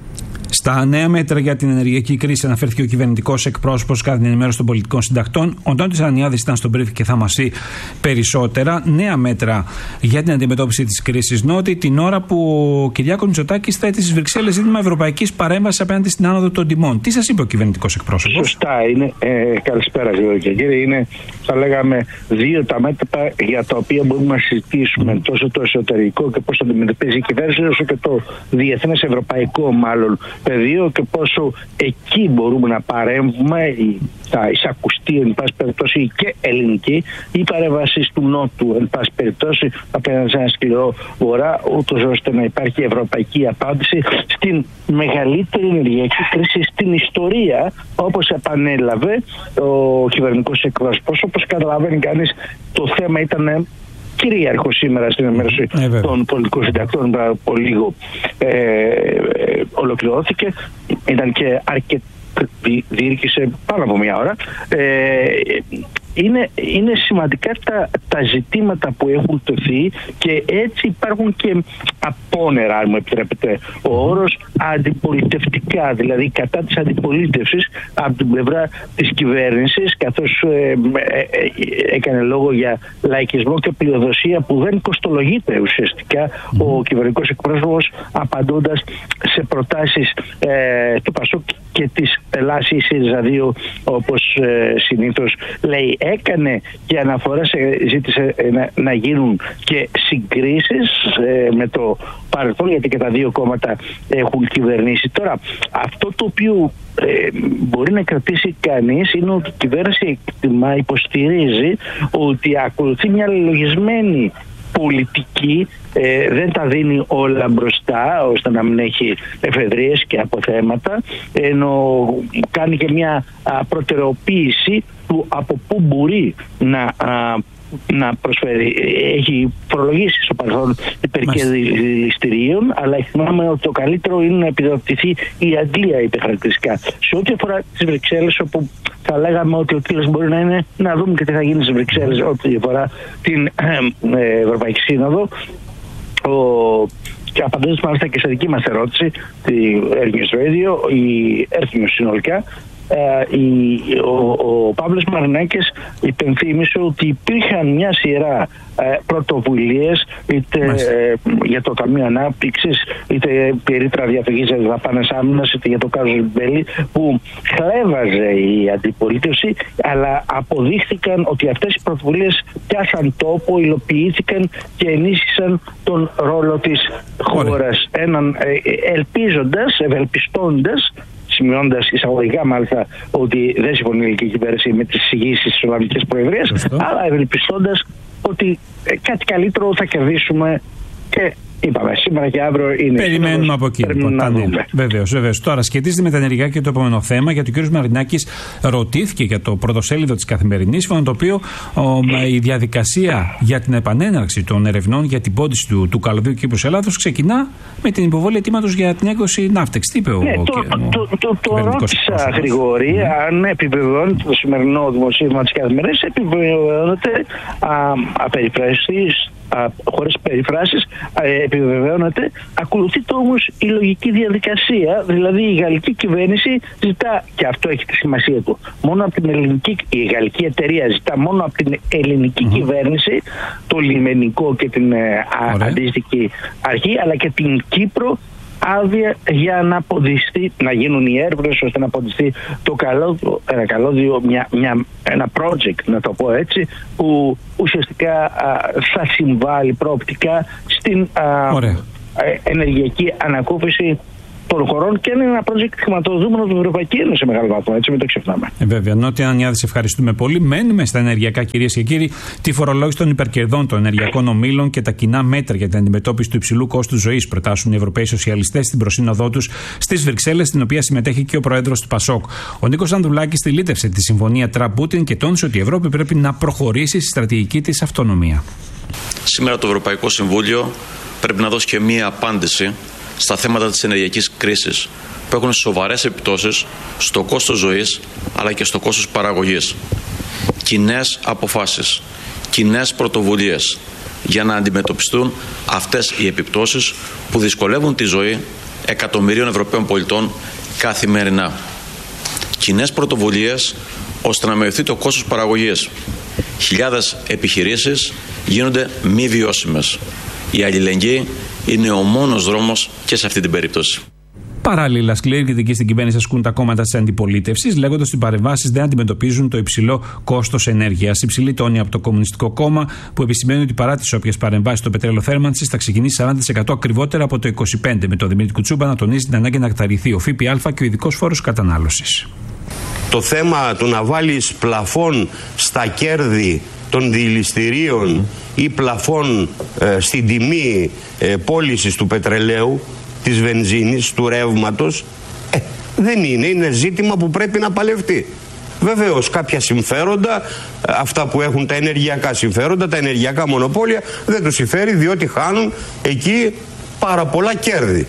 Στα νέα μέτρα για την ενεργειακή κρίση αναφέρθηκε ο κυβερνητικός εκπρόσωπος κατά την ενημέρωση των πολιτικών συντακτών. Ο Αντώνης Ανιάδης ήταν στον brief και θα μας πει περισσότερα. Νέα μέτρα για την αντιμετώπιση της κρίσης Νότι, την ώρα που ο Κυριάκος Μητσοτάκης θέτει στις Βρυξέλλες ζήτημα ευρωπαϊκής παρέμβασης απέναντι στην άνοδο των τιμών. Τι σας είπε ο κυβερνητικός εκπρόσωπος? Σωστά είναι. Ε, καλησπέρα κύριε και κύριοι. Είναι, θα λέγαμε, δύο τα μέτρα για τα οποία μπορούμε να συζητήσουμε. Τόσο το εσωτερικό και πώς αντιμετωπίζει η κυβέρνηση, όσο και το διεθνές ευρωπαϊκό μάλλον πεδίο και πόσο εκεί μπορούμε να παρέμβουμε, θα εισακουστεί εν πάση περιπτώσει και ελληνική, η παρέμβαση του Νότου εν πάση περιπτώσει απέναντι σε ένα σκληρό βορρά, ούτως ώστε να υπάρχει ευρωπαϊκή απάντηση στην μεγαλύτερη ενεργειακή κρίση στην ιστορία, όπως επανέλαβε ο κυβερνητικός εκπρόσωπος. Όπως καταλαβαίνει κανείς, το θέμα ήταν κυρίαρχο σήμερα στην ενημέρωση ε, των πολιτικών συντακτών. Από λίγο ε, ε, ολοκληρώθηκε. Ήταν και αρκετή, διήρκησε πάνω από μια ώρα. Ε, είναι, είναι σημαντικά τα, τα ζητήματα που έχουν τεθεί και έτσι υπάρχουν και απόνερα, αν μου επιτρέπετε ο όρος, αντιπολιτευτικά, δηλαδή κατά της αντιπολίτευσης από την πλευρά της κυβέρνησης, καθώς ε, ε, ε, έκανε λόγο για λαϊκισμό και πλειοδοσία που δεν κοστολογείται ουσιαστικά mm. ο κυβερνητικός εκπρόσωπος, απαντώντας σε προτάσεις ε, του Πασόκ και της Ελλάσης ΣΥΡΙΖΑ δύο, όπως ε, συνήθως λέει. Έκανε και αναφορά, σε, ζήτησε ε, να, να γίνουν και συγκρίσεις ε, με το παρελθόν, γιατί και τα δύο κόμματα έχουν κυβερνήσει. Τώρα, αυτό το οποίο ε, μπορεί να κρατήσει κανείς είναι ότι η κυβέρνηση εκτιμά, υποστηρίζει ότι ακολουθεί μια λογισμένη πολιτική, ε, δεν τα δίνει όλα μπροστά ώστε να μην έχει εφεδρίες και αποθέματα, ενώ κάνει και μια α, προτεραιοποίηση του από πού μπορεί να, α, να προσφέρει. Έχει φορολογήσει στο παρελθόν υπερκερδιστηρίων, αλλά θυμάμαι ότι το καλύτερο είναι να επιδοτηθεί η Αγγλία υπερχαρακτηριστικά. Σε ό,τι αφορά τις Βρυξέλλες, όπου θα λέγαμε ότι ο κύριος μπορεί να είναι να δούμε και τι θα γίνει στις Βρυξέλλες ό,τι αφορά την ε, Ευρωπαϊκή Σύνοδο. Ο, και απαντώντας μάλιστα και σε δική μας ερώτηση, τη Air News Radio, η Air News συνολικά, ε, η, ο, ο Παύλος Μαρινάκης υπενθύμισε ότι υπήρχαν μια σειρά ε, πρωτοβουλίες, είτε ε, για το Ταμείο Ανάπτυξης, είτε περίτρα διαφυγής για δαπάνες άμυνας, είτε για το κάζο Μπέλη, που χλέβαζε η αντιπολίτευση, αλλά αποδείχθηκαν ότι αυτές οι πρωτοβουλίες πιάσαν τόπο, υλοποιήθηκαν και ενίσχυσαν τον ρόλο της χώρας. Έναν ε, ελπίζοντας, ευελπιστώντας, σημειώντας εισαγωγικά μάλιστα ότι δεν συμφωνεί η ελληνική κυβέρνηση με τις εισηγήσεις της Ολλανδικής Προεδρίας, αλλά ευελπιστώντας ότι κάτι καλύτερο θα κερδίσουμε και είπαμε, σήμερα και αύριο είναι. Περιμένουμε από εκεί. Βεβαίως, βεβαίως. Τώρα σχετίζεται με τα ενεργειακά και το επόμενο θέμα, γιατί ο κ. Μαρινάκης ρωτήθηκε για το πρωτοσέλιδο της Καθημερινής, με το οποίο ο, η διαδικασία για την επανέναρξη των ερευνών για την πόντιση του, του καλωδίου Κύπρους Ελλάδος ξεκινά με την υποβολή αιτήματος για την έκδοση Ναύτεξ. Τι είπε ο, ναι, ο, το, ο, το, το, το, το ρώτησα, Γρηγόρη, mm. αν επιβεβαιώνεται το σημερινό δημοσίευμα της Καθημερινής, επιβεβαιώνεται απεριφραστής, χωρίς περιφράσεις, επιβεβαιώνεται. Ακολουθείται όμως η λογική διαδικασία, δηλαδή η γαλλική κυβέρνηση ζητά, και αυτό έχει τη σημασία του, μόνο από την ελληνική, η γαλλική εταιρεία ζητά μόνο από την ελληνική mm-hmm. κυβέρνηση, το λιμενικό και την α, αντίστοιχη αρχή, αλλά και την Κύπρο, άδεια για να αποδειχθεί, να γίνουν οι έρευνες ώστε να αποδειχθεί το καλώδιο, ένα καλώδιο, μια, μια, ένα project, να το πω έτσι, που ουσιαστικά α, θα συμβάλλει προοπτικά στην α, ενεργειακή ανακούφιση χωρών και είναι ένα project χρηματοδοτούμενο του Ευρωπαϊκή Ένωση σε μεγάλο βαθμό. Έτσι, μην το ξεχνάμε. Ε, βέβαια. Νότια Ανιάδη, σε ευχαριστούμε πολύ. Μένουμε στα ενεργειακά, κυρίες και κύριοι. Τη φορολόγηση των υπερκερδών των ενεργειακών ομίλων και τα κοινά μέτρα για την αντιμετώπιση του υψηλού κόστου ζωής προτάσουν οι Ευρωπαίοι Σοσιαλιστές στην προσύνοδό τους στις Βρυξέλλες, στην οποία συμμετέχει και ο πρόεδρος του Πασόκ. Ο Νίκος Ανδρουλάκης στηλίτευσε τη συμφωνία Τραμπ-Πούτιν και τόνισε ότι η Ευρώπη πρέπει να προχωρήσει στη στρατηγική της αυτονομία. Σήμερα το Ευρωπαϊκό Συμβούλιο πρέπει να δώσει και μία απάντηση στα θέματα της ενεργειακής κρίσης που έχουν σοβαρές επιπτώσεις στο κόστος ζωής αλλά και στο κόστος παραγωγής. Κοινές αποφάσεις, κοινές πρωτοβουλίες για να αντιμετωπιστούν αυτές οι επιπτώσεις που δυσκολεύουν τη ζωή εκατομμυρίων Ευρωπαίων πολιτών καθημερινά. Κοινές πρωτοβουλίες ώστε να μειωθεί το κόστος παραγωγής. Χιλιάδες επιχειρήσεις γίνονται μη βιώσιμες. Η αλληλεγγύη είναι ο μόνος δρόμος και σε αυτή την περίπτωση. Παράλληλα, σκληρή κριτική στην κυβέρνηση ασκούν τα κόμματα της αντιπολίτευσης, λέγοντας ότι οι παρεμβάσεις δεν αντιμετωπίζουν το υψηλό κόστος ενέργειας. Υψηλή τόνη από το Κομμουνιστικό Κόμμα, που επισημαίνει ότι παρά τις όποιες παρεμβάσεις στο πετρέλαιο θέρμανσης θα ξεκινήσει σαράντα τοις εκατό ακριβότερα από το είκοσι πέντε τοις εκατό, με τον Δημήτρη Κουτσούμπα να τονίζει την ανάγκη να καταργηθεί ο ΦΠΑ και ο ειδικός φόρος κατανάλωσης. Το θέμα του να βάλεις πλαφόν στα κέρδη των διηληστηρίων mm. ή πλαφόν ε, στην τιμή ε, πώλησης του πετρελαίου, της βενζίνης, του ρεύματος, ε, δεν είναι. Είναι ζήτημα που πρέπει να παλευτεί. Βεβαίως κάποια συμφέροντα, αυτά που έχουν τα ενεργειακά συμφέροντα, τα ενεργειακά μονοπόλια, δεν τους συμφέρει διότι χάνουν εκεί πάρα πολλά κέρδη.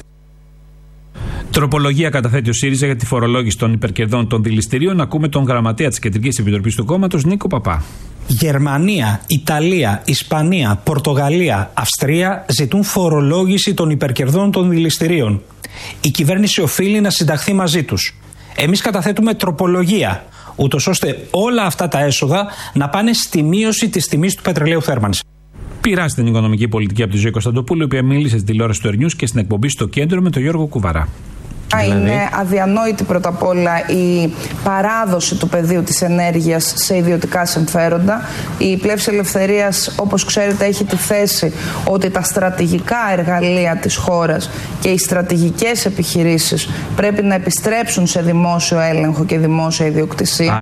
Τροπολογία καταθέτει ο ΣΥΡΙΖΑ για τη φορολόγηση των υπερκερδών των δηληστηρίων. Ακούμε τον γραμματέα της Κεντρικής Επιτροπής του κόμματος, Νίκο Παπά. Γερμανία, Ιταλία, Ισπανία, Πορτογαλία, Αυστρία ζητούν φορολόγηση των υπερκερδών των δηληστηρίων. Η κυβέρνηση οφείλει να συνταχθεί μαζί τους. Εμείς καταθέτουμε τροπολογία, ούτως ώστε όλα αυτά τα έσοδα να πάνε στη μείωση της τιμής του πετρελαίου θέρμανσης. Πειράζει την οικονομική πολιτική από τη Ζωή Κωνσταντοπούλου, η οποία μίλησε στην τηλεόραση του Ερνιούς και στην εκπομπή Στο Κέντρο με τον Γιώργο Κουβαρά. Είναι δηλαδή αδιανόητη πρώτα απ' όλα η παράδοση του πεδίου της ενέργειας σε ιδιωτικά συμφέροντα. Η Πλεύση Ελευθερίας, όπως ξέρετε, έχει τη θέση ότι τα στρατηγικά εργαλεία της χώρας και οι στρατηγικές επιχειρήσεις πρέπει να επιστρέψουν σε δημόσιο έλεγχο και δημόσια ιδιοκτησία.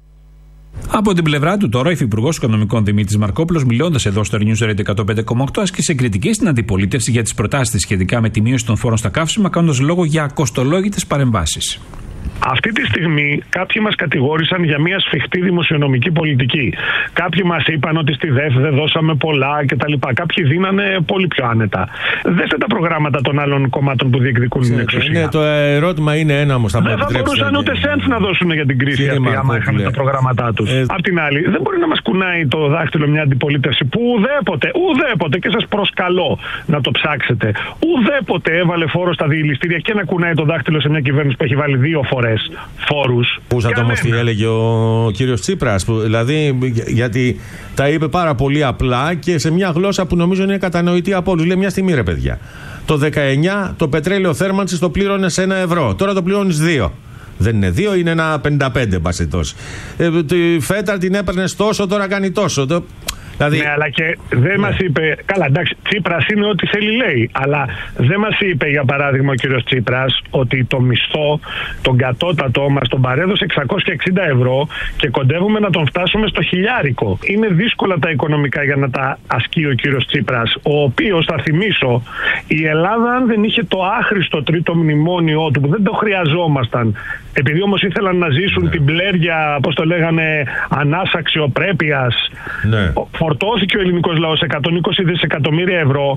Από την πλευρά του, τώρα, ο Υφυπουργός Οικονομικών Δημήτρης Μαρκόπουλος, μιλώντας εδώ στο News Radio εκατόν πέντε κόμμα οκτώ, άσκησε κριτική στην αντιπολίτευση για τις προτάσεις της σχετικά με τη μείωση των φόρων στα καύσιμα, κάνοντας λόγο για ακοστολόγητες παρεμβάσεις. Αυτή τη στιγμή κάποιοι μας κατηγόρησαν για μια σφιχτή δημοσιονομική πολιτική. Κάποιοι μας είπαν ότι στη ΔΕΦ δεν δώσαμε πολλά κτλ. Κάποιοι δίνανε πολύ πιο άνετα. Δέστε τα προγράμματα των άλλων κομμάτων που διεκδικούν την εξουσία. Ναι, το ερώτημα είναι ένα όμως. Δεν θα μπορούσαν ούτε σέντ να δώσουν για την κρίση αυτή, άμα είχαν τα προγράμματά τους. Ε... Απ' την άλλη, δεν μπορεί να μας κουνάει το δάχτυλο μια αντιπολίτευση που ουδέποτε, ουδέποτε, και σας προσκαλώ να το ψάξετε, ουδέποτε έβαλε φόρο στα διηληστήρια και να κουνάει το δάχτυλο σε μια κυβέρνηση που έχει βάλει δύο φορές φόρους. Πούσατε όμως τι έλεγε ο κύριος Τσίπρας, που, δηλαδή γιατί τα είπε πάρα πολύ απλά και σε μια γλώσσα που νομίζω είναι κατανοητή από όλους. Λέει μια στιγμή, ρε παιδιά, το δεκαεννιά το πετρέλαιο θέρμανσης το πλήρωνες ένα ευρώ, τώρα το πληρώνεις δύο. Δεν είναι δύο, είναι ένα πενήντα πέντε μπασιτός. Ε, τη φέτα την έπαιρνες τόσο, τώρα κάνει τόσο. Το... Δηλαδή... Ναι, αλλά και δεν ναι. μας είπε. Καλά, εντάξει, Τσίπρας είναι ό,τι θέλει, λέει. Αλλά δεν μας είπε, για παράδειγμα, ο κύριος Τσίπρας, ότι το μισθό, τον κατώτατο μας, τον παρέδωσε εξακόσια εξήντα ευρώ και κοντεύουμε να τον φτάσουμε στο χιλιάρικο. Είναι δύσκολα τα οικονομικά για να τα ασκεί ο κύριος Τσίπρας, ο οποίος, θα θυμίσω, η Ελλάδα, αν δεν είχε το άχρηστο τρίτο μνημόνιο του, που δεν το χρειαζόμασταν, επειδή όμως ήθελαν να ζήσουν ναι. την πλέρια, πώς το λέγανε, ανάσα αξιοπρέπειας. Ναι. Φορτώθηκε ο ελληνικός λαός εκατόν είκοσι δισεκατομμύρια ευρώ.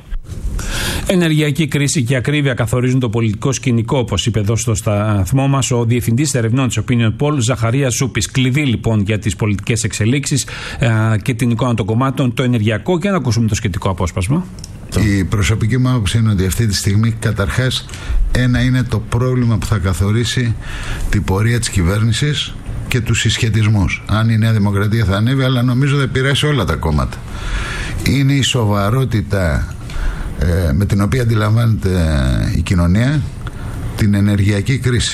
Ενεργειακή κρίση και ακρίβεια καθορίζουν το πολιτικό σκηνικό, όπως είπε εδώ στο σταθμό μας ο Διευθυντής Ερευνών της Opinion Poll, Ζαχαρίας Ζούπης. Κλειδί λοιπόν για τις πολιτικές εξελίξεις ε, και την εικόνα των κομμάτων, το ενεργειακό. Και να ακούσουμε το σχετικό απόσπασμα. Η προσωπική μου άποψη είναι ότι αυτή τη στιγμή καταρχάς ένα είναι το πρόβλημα που θα καθορίσει την πορεία της κυβέρνησης και τους συσχετισμούς. Αν η Νέα Δημοκρατία θα ανέβει, αλλά νομίζω θα επηρεάσει όλα τα κόμματα. Είναι η σοβαρότητα ε, με την οποία αντιλαμβάνεται η κοινωνία την ενεργειακή κρίση.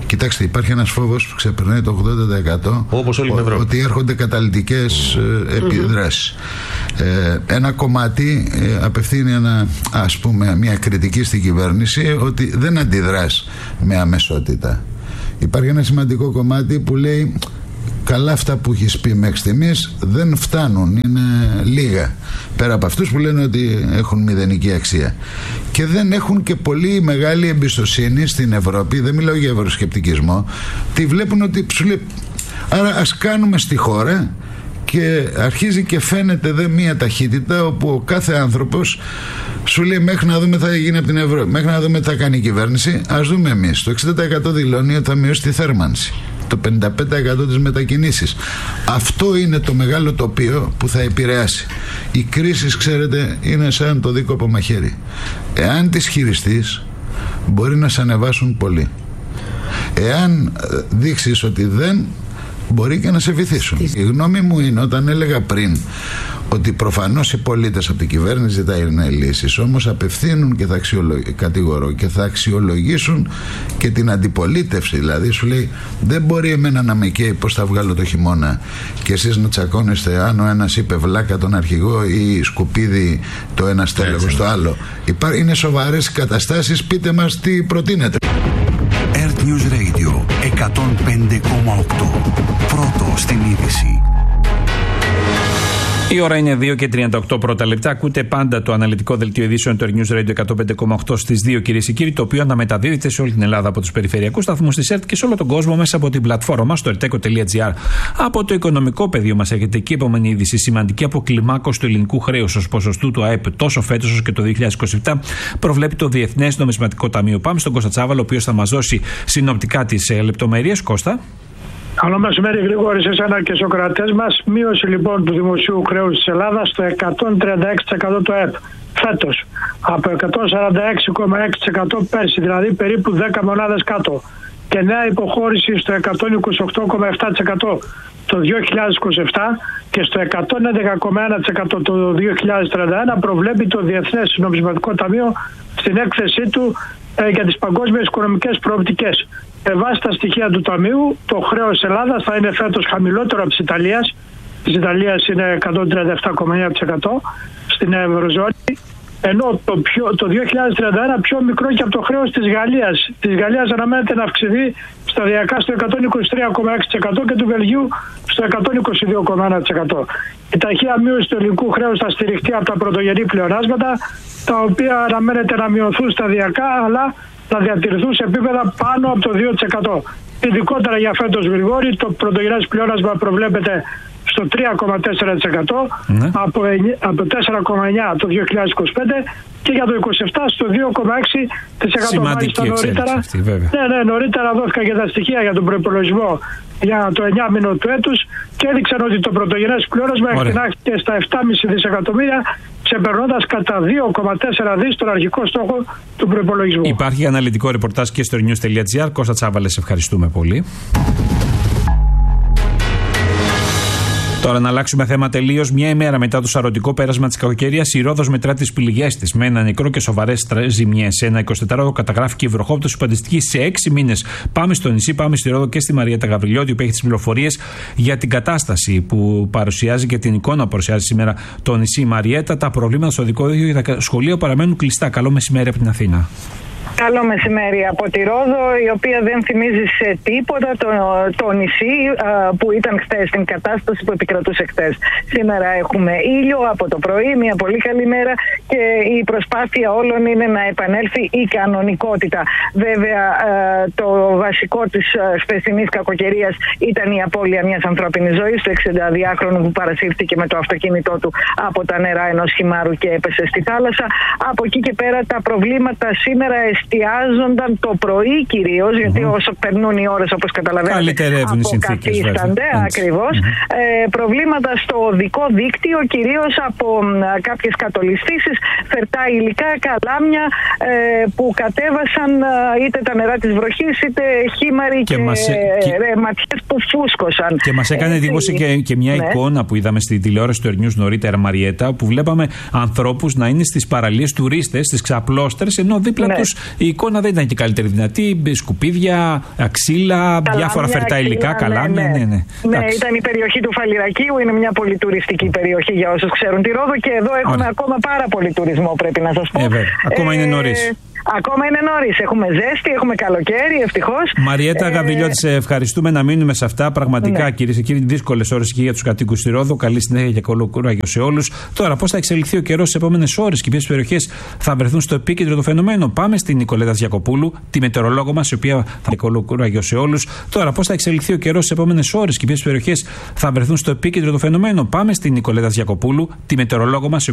Κοιτάξτε, υπάρχει ένας φόβος που ξεπερνάει το ογδόντα τοις εκατό, όπως όλη η Ευρώπη, ότι έρχονται καταλυτικές mm. επιδράσεις. Mm-hmm. Ε, ένα κομμάτι ε, απευθύνει ένα, ας πούμε, μια κριτική στην κυβέρνηση ότι δεν αντιδράς με αμεσότητα. Υπάρχει ένα σημαντικό κομμάτι που λέει καλά, αυτά που έχεις πει μέχρι στιγμής δεν φτάνουν, είναι λίγα, πέρα από αυτούς που λένε ότι έχουν μηδενική αξία, και δεν έχουν και πολύ μεγάλη εμπιστοσύνη στην Ευρώπη. Δεν μιλάω για ευρωσκεπτικισμό, τη βλέπουν ότι σου λέει, άρα ας κάνουμε στη χώρα. Και αρχίζει και φαίνεται δε μία ταχύτητα όπου ο κάθε άνθρωπος σου λέει μέχρι να δούμε τι θα γίνει από την Ευρώπη, μέχρι να δούμε τι θα κάνει η κυβέρνηση, ας δούμε εμείς. Το εξήντα τοις εκατό δηλώνει ότι θα μειώσει τη θέρμανση, το πενήντα πέντε τοις εκατό τις μετακινήσεις. Αυτό είναι το μεγάλο τοπίο που θα επηρεάσει. Οι κρίσεις, ξέρετε, είναι σαν το δίκοπο μαχαίρι. Εάν τις χειριστείς, μπορεί να σε ανεβάσουν πολύ. Εάν δείξεις ότι δεν, μπορεί και να σε βυθίσουν. Η γνώμη μου είναι, όταν έλεγα πριν ότι προφανώς οι πολίτες από την κυβέρνηση ζητάνε λύσεις, όμως απευθύνουν και θα κατηγορώ και θα αξιολογήσουν και την αντιπολίτευση. Δηλαδή σου λέει, δεν μπορεί εμένα να με καίει πως θα βγάλω το χειμώνα και εσείς να τσακώνεστε αν ο ένας είπε βλάκα τον αρχηγό ή σκουπίδι το ένα στέλεχος στο άλλο. Είναι σοβαρές καταστάσεις, πείτε μας τι προτείνετε. Earth News Radio εκατόν πέντε κόμμα οκτώ. Πρώτο στην είδηση. Η ώρα είναι δύο και τριάντα οκτώ πρώτα λεπτά. Ακούτε πάντα το αναλυτικό δελτίο ειδήσεων του Earth News Radio εκατόν πέντε κόμμα οκτώ στις δύο, κυρίες και κύριοι, το οποίο αναμεταδίδεται σε όλη την Ελλάδα από τους περιφερειακούς σταθμούς της ΕΡΤ και σε όλο τον κόσμο μέσα από την πλατφόρμα μας στο ερτέκο τελεία τζι άρ. Από το οικονομικό πεδίο μας έχετε εκεί επόμενη είδηση. Σημαντική αποκλιμάκωση του ελληνικού χρέους ως ποσοστού του ΑΕΠ τόσο φέτος όσο και το δύο χιλιάδες είκοσι επτά προβλέπει το Διεθνές Νομισματικό Ταμείο. Πάμε στον Κώστα Τσάβαλο, ο οποίος θα μας δώσει συνοπτικά τις λεπτομέρειες. Κώστα. Καλό μεσημέρι, Γρηγόρη, σε εσένα και στους ακροατές μας. Μείωση λοιπόν του δημοσίου χρέους της Ελλάδας στο εκατόν τριάντα έξι τοις εκατό του ΑΕΠ φέτος, από εκατόν σαράντα έξι κόμμα έξι τοις εκατό πέρσι, δηλαδή περίπου δέκα μονάδες κάτω. Και νέα υποχώρηση στο εκατόν είκοσι οκτώ κόμμα επτά τοις εκατό το δύο χιλιάδες είκοσι επτά και στο εκατόν έντεκα κόμμα ένα τοις εκατό το δύο χιλιάδες τριάντα ένα προβλέπει το Διεθνές Νομισματικό Ταμείο στην έκθεσή του ε, για τις παγκόσμιες οικονομικές προοπτικές. Με βάση τα στοιχεία του Ταμείου, το χρέος της Ελλάδας θα είναι φέτος χαμηλότερο από της Ιταλίας. Της Ιταλίας είναι εκατόν τριάντα επτά κόμμα εννέα τοις εκατό στην Ευρωζώνη, ενώ το, πιο, το δύο χιλιάδες τριάντα ένα πιο μικρό και από το χρέος της Γαλλίας. Της Γαλλίας αναμένεται να αυξηθεί σταδιακά στο εκατόν είκοσι τρία κόμμα έξι τοις εκατό και του Βελγίου στο εκατόν είκοσι δύο κόμμα ένα τοις εκατό. Η ταχεία μείωση του ελληνικού χρέους θα στηριχτεί από τα πρωτογενή πλεονάσματα, τα οποία αναμένεται να μειωθούν σταδιακά, αλλά να διατηρηθούν σε επίπεδα πάνω από το δύο τοις εκατό. Ειδικότερα για φέτος, Γρηγόρη, το πρωτογενές πλεόνασμα προβλέπεται στο τρία κόμμα τέσσερα τοις εκατό ναι. από, από τέσσερα κόμμα εννέα τοις εκατό το δύο χιλιάδες είκοσι πέντε και για το είκοσι επτά στο δύο κόμμα έξι τοις εκατό. Σημαντική εξέλιξη αυτή, βέβαια. Ναι, ναι, νωρίτερα δόθηκαν και τα στοιχεία για τον προϋπολογισμό για το εννιά μήνο του έτους και έδειξαν ότι το πρωτογενές πλεόνασμα εκτινάχθηκε στα επτά κόμμα πέντε δισεκατομμύρια, ξεπερνώντας κατά δύο κόμμα τέσσερα δισεκατομμύρια τον αρχικό στόχο του προϋπολογισμού. Υπάρχει αναλυτικό ρεπορτάζ και στο news τελεία τζι άρ. Κώστα Τσάβαλε, ευχαριστούμε πολύ. Τώρα να αλλάξουμε θέμα τελείως. Μια ημέρα μετά το σαρωτικό πέρασμα της κακοκαιρίας, η Ρόδος μετρά τις πληγές της με ένα νεκρό και σοβαρές ζημιές. Ένα εικοσιτετράωρο καταγράφηκε η βροχόπτωση που αντιστοιχεί σε έξι μήνες. Πάμε στο νησί, πάμε στη Ρόδο και στη Μαριέτα Γαβριλιώτη, που έχει τις πληροφορίες για την κατάσταση που παρουσιάζει και την εικόνα που παρουσιάζει σήμερα το νησί η Μαριέτα. Τα προβλήματα στο δικό δίκτυο και τα σχολεία παραμένουν κλειστά. Καλό μεσημέρι από την Αθήνα. Καλό μεσημέρι από τη Ρόδο, η οποία δεν θυμίζει σε τίποτα το, το νησί α, που ήταν χθες, την κατάσταση που επικρατούσε χθες. Σήμερα έχουμε ήλιο από το πρωί, μια πολύ καλή μέρα και η προσπάθεια όλων είναι να επανέλθει η κανονικότητα. Βέβαια, α, το βασικό της χθεσινής κακοκαιρίας ήταν η απώλεια μιας ανθρώπινης ζωής, του εξηνταδυάχρονου που παρασύρθηκε με το αυτοκίνητό του από τα νερά ενός χυμάρου και έπεσε στη θάλασσα. Από εκεί και πέρα τα προβλήματα σήμερα εστιάζονταν το πρωί κυρίως, mm-hmm. γιατί όσο περνούν οι ώρες, όπως καταλαβαίνετε, αποκαθίστανται ακριβώς. Mm-hmm. Ε, προβλήματα στο οδικό δίκτυο, κυρίως από μ, κάποιες κατολιστήσεις, φερτά υλικά, καλάμια ε, που κατέβασαν είτε τα νερά της βροχής, είτε χήμαροι και, και, και... ρεματιές που φούσκωσαν. Και μας έκανε εντύπωση και, και μια ναι. εικόνα που είδαμε στη τηλεόραση του Earth News νωρίτερα, Μαριέτα, που βλέπαμε ανθρώπους να είναι στις παραλίες τουρίστες, στις ξαπλώστερες, ενώ δίπλα ναι. τους η εικόνα δεν ήταν και καλύτερη δυνατή. Σκουπίδια, αξίλα, καλάμια, διάφορα φερτά υλικά, ναι, καλάμια. Ναι, ναι. ναι. ναι ήταν η περιοχή του Φαλιρακίου, είναι μια πολύ τουριστική περιοχή για όσους ξέρουν τη Ρόδο και εδώ έχουμε Άρα. ακόμα πάρα πολύ τουρισμό, πρέπει να σας πω. Ε, ακόμα ε, είναι νωρίς. Ακόμα είναι νωρίς. Έχουμε ζέστη, έχουμε καλοκαίρι, ευτυχώς. Μαριέτα ε... Γαβριλιώτη, σε ευχαριστούμε, να μείνουμε σε αυτά. Πραγματικά, ναι. κυρίες και κύριοι, δύσκολες ώρες και για τους κατοίκους στη Ρόδο. Καλή συνέχεια και καλό κουράγιο σε όλους. Τώρα, πώς θα εξελιχθεί ο καιρός στις επόμενες ώρες και ποιες περιοχές θα βρεθούν στο επίκεντρο του φαινομένου. Πάμε στην Νικολέτα Διακοπούλου, τη μετεωρολόγο μας, η οποία θα έχει καλό κουράγιο σε όλους. Τώρα, πώς θα εξελιχθεί ο καιρός στις επόμενες ώρες και ποιες περιοχές θα βρεθούν στο επίκεντρο του φαινομένου. Πάμε στην Νικολέτα Διακοπούλου, τη μετεωρολόγο μας.